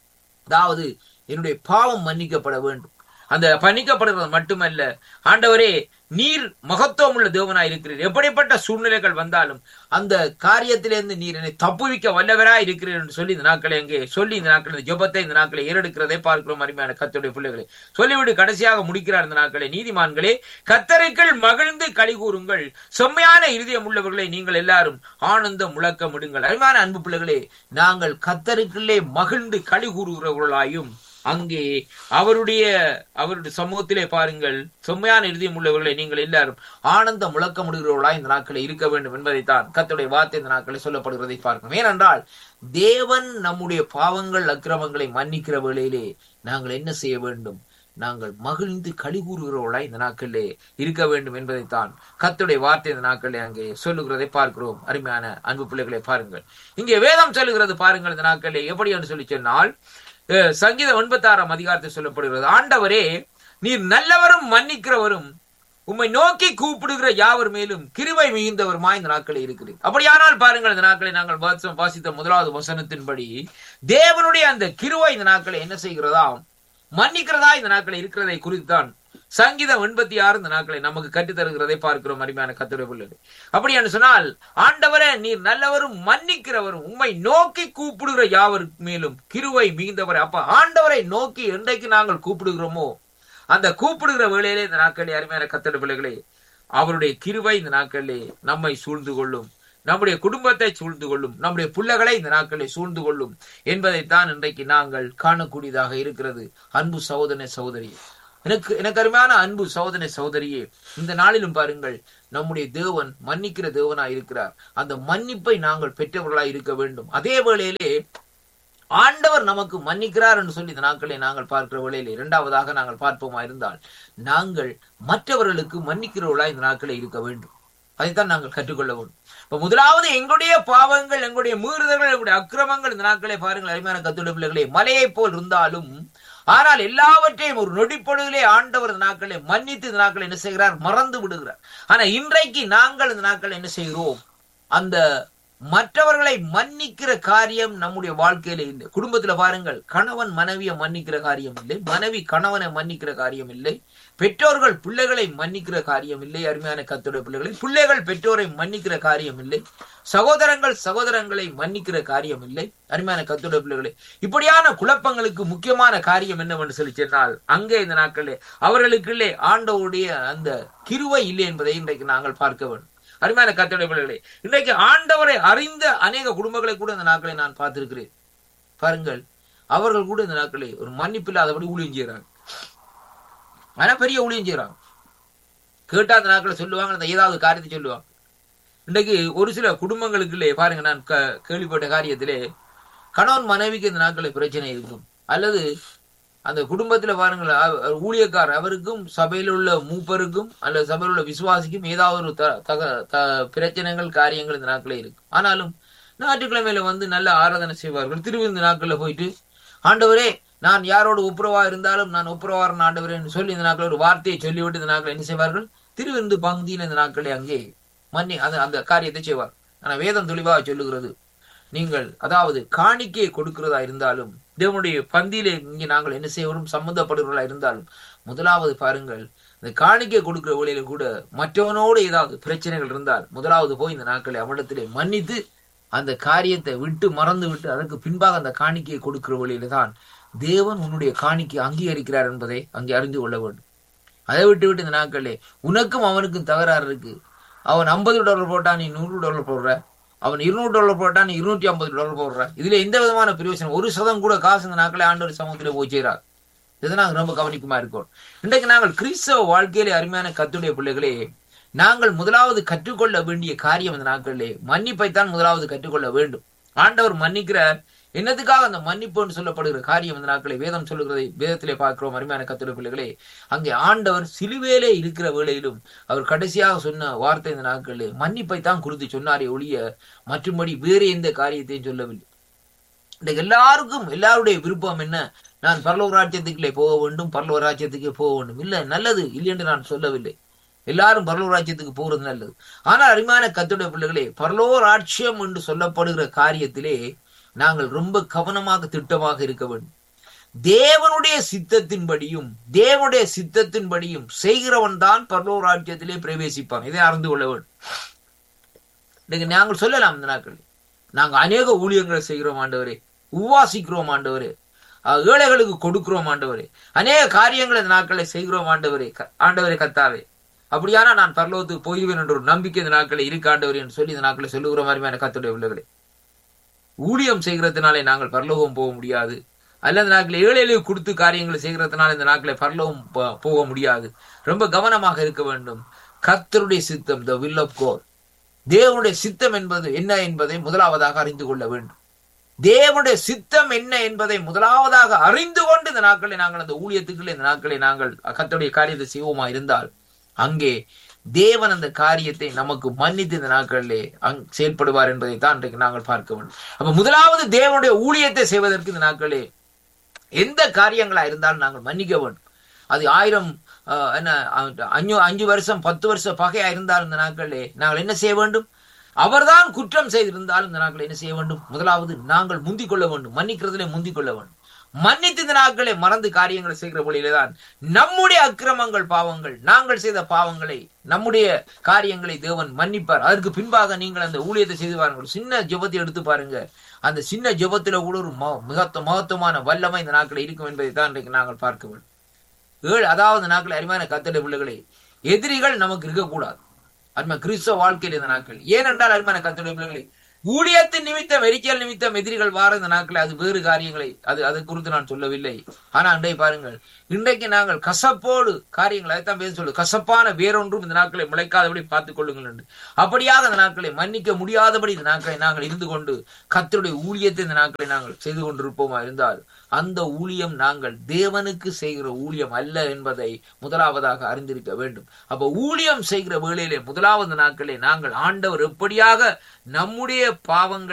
அதாவது என்னுடைய பாவம் மன்னிக்கப்பட வேண்டும். அந்த மன்னிக்கப்படுவது மட்டுமல்ல, ஆண்டவரே நீர் மகத்துவம் உள்ள தேவனாய் இருக்கிறீர், எப்படிப்பட்ட சூழ்நிலைகள் வந்தாலும் அந்த காரியத்திலிருந்து நீர் என்னை தப்புவிக்க வல்லவராய் இருக்கிறீர் என்று சொல்லி இந்த நாட்களை அங்கே சொல்லி இந்த நாட்கள் இந்த ஜெபத்தை இந்த நாட்களை ஏறெடுக்கிறதை பார்க்கிறோம். அருமையான கர்த்தருடைய பிள்ளைகளை, சொல்லிவிட்டு கடைசியாக முடிக்கிறார் இந்த நாட்களை, நீதிமான்களே கர்த்தருக்குள் மகிழ்ந்து களி கூறுங்கள், செம்மையான இருதயம் உள்ளவர்களை நீங்கள் எல்லாரும் ஆனந்தம் முழக்கமிடுங்கள். அருமையான அன்பு பிள்ளைகளே, நாங்கள் கர்த்தருக்குள்ளே மகிழ்ந்து களி கூறுகிறவர்களாயும் அங்கே அவருடைய சமூகத்திலே பாருங்கள், செம்மையான இருதயம் உள்ளவர்களை நீங்கள் எல்லாரும் ஆனந்த முழக்கமிடுகிறவர்களா இந்த நாட்களை இருக்க வேண்டும் என்பதைத்தான் கர்த்தருடைய வார்த்தை இந்த நாட்களை சொல்லப்படுகிறதை பார்க்கணும். ஏனென்றால் தேவன் நம்முடைய பாவங்கள் அக்கிரமங்களை மன்னிக்கிற வேளையிலே நாங்கள் என்ன செய்ய வேண்டும்? நாங்கள் மகிழ்ந்து களி கூறுகிறவர்களாய் இந்த நாட்களிலே இருக்க வேண்டும் என்பதைத்தான் கர்த்தருடைய வார்த்தை இந்த நாட்களிலே அங்கே சொல்லுகிறதை பார்க்கிறோம். அருமையான அன்பு பிள்ளைகளை பாருங்கள், இங்கே வேதம் சொல்லுகிறது பாருங்கள், இந்த நாட்களிலே எப்படி என்று சொல்லி சொன்னால், சங்கீதம் 86 அதிகாரத்தை சொல்லப்படுகிறது, ஆண்டவரே நீர் நல்லவரும் மன்னிக்கிறவரும் உம்மை நோக்கி கூப்பிடுகிற யாவர் மேலும் கிருபை மிகுந்தவருமாய் இந்த நாட்களில் இருக்கிறேன். அப்படியானால் பாருங்கள், இந்த நாட்களை நாங்கள் வாசித்த முதலாவது வசனத்தின்படி தேவனுடைய அந்த கிருபை இந்த நாட்களை என்ன செய்கிறதா, மன்னிக்கிறதா இந்த நாட்களை இருக்கிறதை குறித்துத்தான் சங்கீதம் 86 இந்த நாட்களை நமக்கு கற்றுத் தருகிறதை பார்க்கிறோம். அருமையான கர்த்தருடைய பிள்ளைகளே, அப்படி என்று சொன்னால் ஆண்டவரே நீர் நல்லவரும் மன்னிக்கிறவரும் உம்மை நோக்கி கூப்பிடுகிற யாவர் மேலும் கிருபை மிகுந்தவர். அப்ப ஆண்டவரை நோக்கி என்றைக்கு நாங்கள் கூப்பிடுகிறோமோ அந்த கூப்பிடுகிற வேளையிலே இந்த நாட்களிலே அருமையான கர்த்தருடைய பிள்ளைகளே அவருடைய கிருபை இந்த நாட்களிலே நம்மை சூழ்ந்து கொள்ளும். நம்முடைய குடும்பத்தை சூழ்ந்து கொள்ளும், நம்முடைய பிள்ளைகளை இந்த நாட்களை சூழ்ந்து கொள்ளும் என்பதைத்தான் இன்றைக்கு நாங்கள் காணக்கூடியதாக இருக்கிறது. அன்பு சகோதரனே சகோதரியே, எனக்கு அருமையான அன்பு சகோதரனே சகோதரியே, இந்த நாளிலும் பாருங்கள், நம்முடைய தேவன் மன்னிக்கிற தேவனாய் இருக்கிறார். அந்த மன்னிப்பை நாங்கள் பெற்றவர்களாய் இருக்க வேண்டும். அதே வேளையிலே ஆண்டவர் நமக்கு மன்னிக்கிறார் என்று சொல்லி இந்த நாட்களை நாங்கள் பார்க்கிற வேளையிலே இரண்டாவதாக நாங்கள் பார்ப்போமா இருந்தால், நாங்கள் மற்றவர்களுக்கு மன்னிக்கிறவர்களா இந்த நாட்களை இருக்க வேண்டும். அதைத்தான் நாங்கள் கற்றுக்கொள்ள வேண்டும். இப்ப முதலாவது எங்களுடைய பாவங்கள், எங்களுடைய மீறுதல்கள், எங்களுடைய அக்கிரமங்கள் இந்த நாட்களை பாருங்கள் அருமையான கர்த்தருடைய பிள்ளைகளே, மலையை போல் இருந்தாலும் ஆனால் எல்லாவற்றையும் ஒரு நொடிப்பொழுதிலே ஆண்டவர் இந்த நாட்களை மன்னித்து இந்த நாட்களை என்ன செய்கிறார்? மறந்து விடுகிறார். ஆனா இன்றைக்கு நாங்கள் இந்த நாட்கள் என்ன செய்கிறோம்? அந்த மற்றவர்களை மன்னிக்கிற காரியம் நம்முடைய வாழ்க்கையில இல்லை. குடும்பத்துல பாருங்கள், கணவன் மனைவியை மன்னிக்கிற காரியம் இல்லை, மனைவி கணவனை மன்னிக்கிற காரியம் இல்லை, பெற்றோர்கள் பிள்ளைகளை மன்னிக்கிற காரியம் இல்லை. அருமையான கர்த்தருடைய பிள்ளைகளை, பிள்ளைகள் பெற்றோரை மன்னிக்கிற காரியம் இல்லை, சகோதரங்கள் சகோதரங்களை மன்னிக்கிற காரியம் இல்லை. அருமையான கர்த்தருடைய பிள்ளைகளை, இப்படியான குழப்பங்களுக்கு முக்கியமான காரியம் என்னவென்று சொல்லி சொன்னால், அங்கே இந்த நாட்களே அவர்களுக்குள்ளே ஆண்டவருடைய அந்த கிருபை இல்லை என்பதை இன்றைக்கு நாங்கள் பார்க்க வேண்டும். அருமையான கர்த்தருடைய பிள்ளைகளே, இன்றைக்கு ஆண்டவரை அறிந்த அநேக குடும்பங்களை கூட இந்த நாட்களை நான் பார்த்திருக்கிறேன். பாருங்கள், அவர்கள் கூட இந்த நாட்களை ஒரு மன்னிப்பில்லாதபடி ஊழியம் செய்யறாங்க. ஆனா பெரிய ஊழியம் செய்யறாங்க. கேட்டா அந்த நாட்களை சொல்லுவாங்க, அந்த ஏதாவது காரியத்தை சொல்லுவாங்க. இன்றைக்கு ஒரு சில குடும்பங்களுக்குள்ளே பாருங்க, நான் கேள்விப்பட்ட காரியத்திலே கணவன் மனைவிக்கு இந்த நாட்களை பிரச்சனை இருக்கும், அல்லது அந்த குடும்பத்துல பாருங்கள் ஊழியக்கார் அவருக்கும் சபையில் உள்ள மூப்பருக்கும் அல்லது சபையில் உள்ள விசுவாசிக்கும் ஏதாவது ஒரு பிரச்சனைகள் காரியங்கள் இந்த நாட்களே இருக்கும். ஆனாலும் ஞாயிற்றுக்கிழமையில வந்து நல்ல ஆராதனை செய்வார்கள். திரும்ப இந்த நாட்கள்ல போயிட்டு, ஆண்டவரே நான் யாரோட ஒப்புரவா இருந்தாலும் நான் ஒப்புரவாரன் ஆண்டவரே சொல்லி இந்த நாட்கள் ஒரு வார்த்தையை சொல்லிவிட்டு இந்த நாட்களை என்ன செய்வார்கள்? திருவிருந்து பங்குதியில் இந்த நாட்களை அங்கே அந்த காரியத்தை செய்வார். ஆனா வேதம் தெளிவாக சொல்லுகிறது, நீங்கள் அதாவது காணிக்கையை கொடுக்கிறதா இருந்தாலும் தேவனுடைய பந்தியிலே இங்கே நாங்கள் என்ன செய்வோம் சம்பந்தப்படுகிறவர்களா இருந்தாலும், முதலாவது பாருங்கள், இந்த காணிக்கை கொடுக்கிற வேளையில கூட மற்றவனோடு ஏதாவது பிரச்சனைகள் இருந்தால் முதலாவது போய் இந்த நாட்களை அவனிடத்திலே மன்னித்து அந்த காரியத்தை விட்டு மறந்து விட்டு அதற்கு பின்பாக அந்த காணிக்கையை கொடுக்கிற வேளையில தான் தேவன் உன்னுடைய காணிக்கை அங்கீகரிக்கிறார் என்பதை அங்கே அறிந்து கொள்ள வேண்டும். அதை விட்டு விட்டு இந்த நாட்களே உனக்கும் அவனுக்கும் தகராறு இருக்கு. அவன் $50 போட்டா நீ $100 போடுற, அவன் $200 போட்டா நீ $250 போடுற. இதுல எந்த விதமான பிரயோஜனம்? 1% கூட காசு இந்த நாட்களை ஆண்டவர் சமூகத்திலே போய் செய்கிறார். இதை நாங்கள் ரொம்ப கவனிக்குமா இருக்கோம். இன்றைக்கு நாங்கள் கிறிஸ்தவ வாழ்க்கையிலே அருமையான கர்த்தருடைய பிள்ளைகளே, நாங்கள் முதலாவது கற்றுக்கொள்ள வேண்டிய காரியம் இந்த நாட்களிலே மன்னிப்பைத்தான் முதலாவது கற்றுக்கொள்ள வேண்டும். ஆண்டவர் மன்னிக்கிறார். என்னதுக்காக அந்த மன்னிப்புன்னு சொல்லப்படுகிற காரியம் இந்த நாட்களை வேதம் சொல்லுகிறதை வேதத்திலே பார்க்கிறோம். அருமையான கர்த்தருடைய பிள்ளைகளே, அங்கே ஆண்டவர் சிலுவையிலே இருக்கிற வேளையிலும் அவர் கடைசியாக சொன்ன வார்த்தை இந்த நாட்களிலே மன்னிப்பைத்தான் குறித்து சொன்னாரே ஒழிய மற்றும்படி வேறு எந்த காரியத்தையும் சொல்லவில்லை. இந்த எல்லாருடைய விருப்பம் என்ன? நான் பரலோக ராஜ்யத்துக்குள்ளே போக வேண்டும், பரலோக ராஜ்யத்துக்கே போக வேண்டும். இல்லை, நல்லது இல்லை என்று நான் சொல்லவில்லை. எல்லாரும் பரலோக ராஜ்யத்துக்கு போறது நல்லது. ஆனால் அருமையான கர்த்தருடைய பிள்ளைகளே, பரலோக ராஜ்யம் என்று சொல்லப்படுகிற காரியத்திலே நாங்கள் ரொம்ப கவனமாக திட்டமாக இருக்க வேண்டும். தேவனுடைய சித்தத்தின்படியும் செய்கிறவன் தான் பரலோக ராஜ்யத்திலே பிரவேசிப்பான். இதை அறிந்து கொள்ள வேண்டும். இன்னைக்கு நாங்கள் சொல்லலாம், இந்த நாட்கள் நாங்கள் அநேக ஊழியங்களை செய்கிறோம் ஆண்டவரே, உவாசிக்கிறோம் ஆண்டவரே, ஏழைகளுக்கு கொடுக்கிறோம் ஆண்டவரே, அநேக காரியங்களை இந்த நாட்களை செய்கிறோம் ஆண்டவரே கர்த்தாவே, அப்படியானா நான் பரலோகத்துக்கு போய்வேன் என்ற ஒரு நம்பிக்கை இந்த நாட்களை இருக்கு ஆண்டவரே என்று சொல்லி இந்த நாட்களை சொல்லுகிற மாதிரியான கர்த்தருடைய பிள்ளைகளே, ஊழியம் செய்கிறதுனாலே நாங்கள் பரலோகம் போக முடியாது. அல்லது நாட்களை ஏழைகளுக்கு கொடுத்து காரியங்களை செய்கிறதுனால இந்த நாட்களை பரலோகம் போக முடியாது. ரொம்ப கவனமாக இருக்க வேண்டும். கர்த்தருடைய சித்தம், the will of God, தேவனுடைய சித்தம் என்பது என்ன என்பதை முதலாவதாக அறிந்து கொள்ள வேண்டும். தேவனுடைய சித்தம் என்ன என்பதை முதலாவதாக அறிந்து கொண்டு இந்த நாட்களை நாங்கள் அந்த ஊழியத்துக்குள்ள இந்த நாட்களை நாங்கள் கர்த்தருடைய காரியத்தை செய்வோமா இருந்தால் அங்கே தேவன் அந்த காரியத்தை நமக்கு மன்னித்து இந்த நாட்களிலே செயல்படுவார் என்பதை தான் இன்றைக்கு நாங்கள் பார்க்க வேண்டும். அப்ப முதலாவது தேவனுடைய ஊழியத்தை செய்வதற்கு இந்த நாட்களே எந்த காரியங்களா இருந்தாலும் நாங்கள் மன்னிக்க வேண்டும். அது 5 வருஷம் 10 வருஷம் பகையா இருந்தாலும் இந்த நாட்களிலே நாங்கள் என்ன செய்ய வேண்டும்? அவர்தான் குற்றம் செய்திருந்தாலும் இந்த நாட்களை என்ன செய்ய வேண்டும்? முதலாவது நாங்கள் முந்திக் கொள்ள வேண்டும். மன்னிக்கிறதுலே முந்திக் கொள்ள வேண்டும். மன்னித்து இந்த நாட்களை மறந்து காரியங்களை செய்கிற வழியில்தான் நம்முடைய அக்கிரமங்கள் பாவங்கள், நாங்கள் செய்த பாவங்களை, நம்முடைய காரியங்களை தேவன் மன்னிப்பார். அதற்கு பின்பாக நீங்கள் அந்த ஊழியத்தை செய்து பாருங்கள். சின்ன ஜெபத்தை எடுத்து பாருங்க. அந்த சின்ன ஜெபத்துல கூட ஒரு மகத்துவமான வல்லமை இந்த நாட்களை இருக்கும் என்பதை தான் இன்றைக்கு நாங்கள் பார்க்க வேண்டும். அதாவது நாட்களை அருமையான கர்த்தருடைய பிள்ளைகளே, எதிரிகள் நமக்கு இருக்கக்கூடாது. அருமை கிறிஸ்தவ வாழ்க்கையில் இந்த நாட்கள். ஏனென்றால் அருமையான கர்த்தருடைய பிள்ளைகளே, ஊழியத்தின் நிமித்தம் எரிச்சல் நிமித்தம் எதிரிகள் வார இந்த நாட்களை அது வேறு காரியங்களை அது குறித்து நான் சொல்லவில்லை. ஆனா அன்றை பாருங்கள், இன்றைக்கு நாங்கள் கசப்போடு காரியங்கள் அதைத்தான் பேச சொல்லு, கசப்பான வேறொன்றும் இந்த நாட்களை முளைக்காதபடி பார்த்துக் கொள்ளுங்கள் என்று. அப்படியாக இந்த நாட்களை மன்னிக்க முடியாதபடி இந்த நாட்களை நாங்கள் இருந்து கொண்டு கர்த்தருடைய ஊழியத்தை இந்த நாட்களை நாங்கள் செய்து கொண்டிருப்போமா இருந்தால் அந்த ஊழியம் நாங்கள் தேவனுக்கு செய்கிற ஊழியம் அல்ல என்பதை முதலாவதாக அறிந்திருக்க வேண்டும். அப்ப ஊழியம் செய்கிற வேளையிலே முதலாவது நாட்களே நாங்கள் ஆண்டவர் எப்படியாக நம்முடைய பாவங்கள்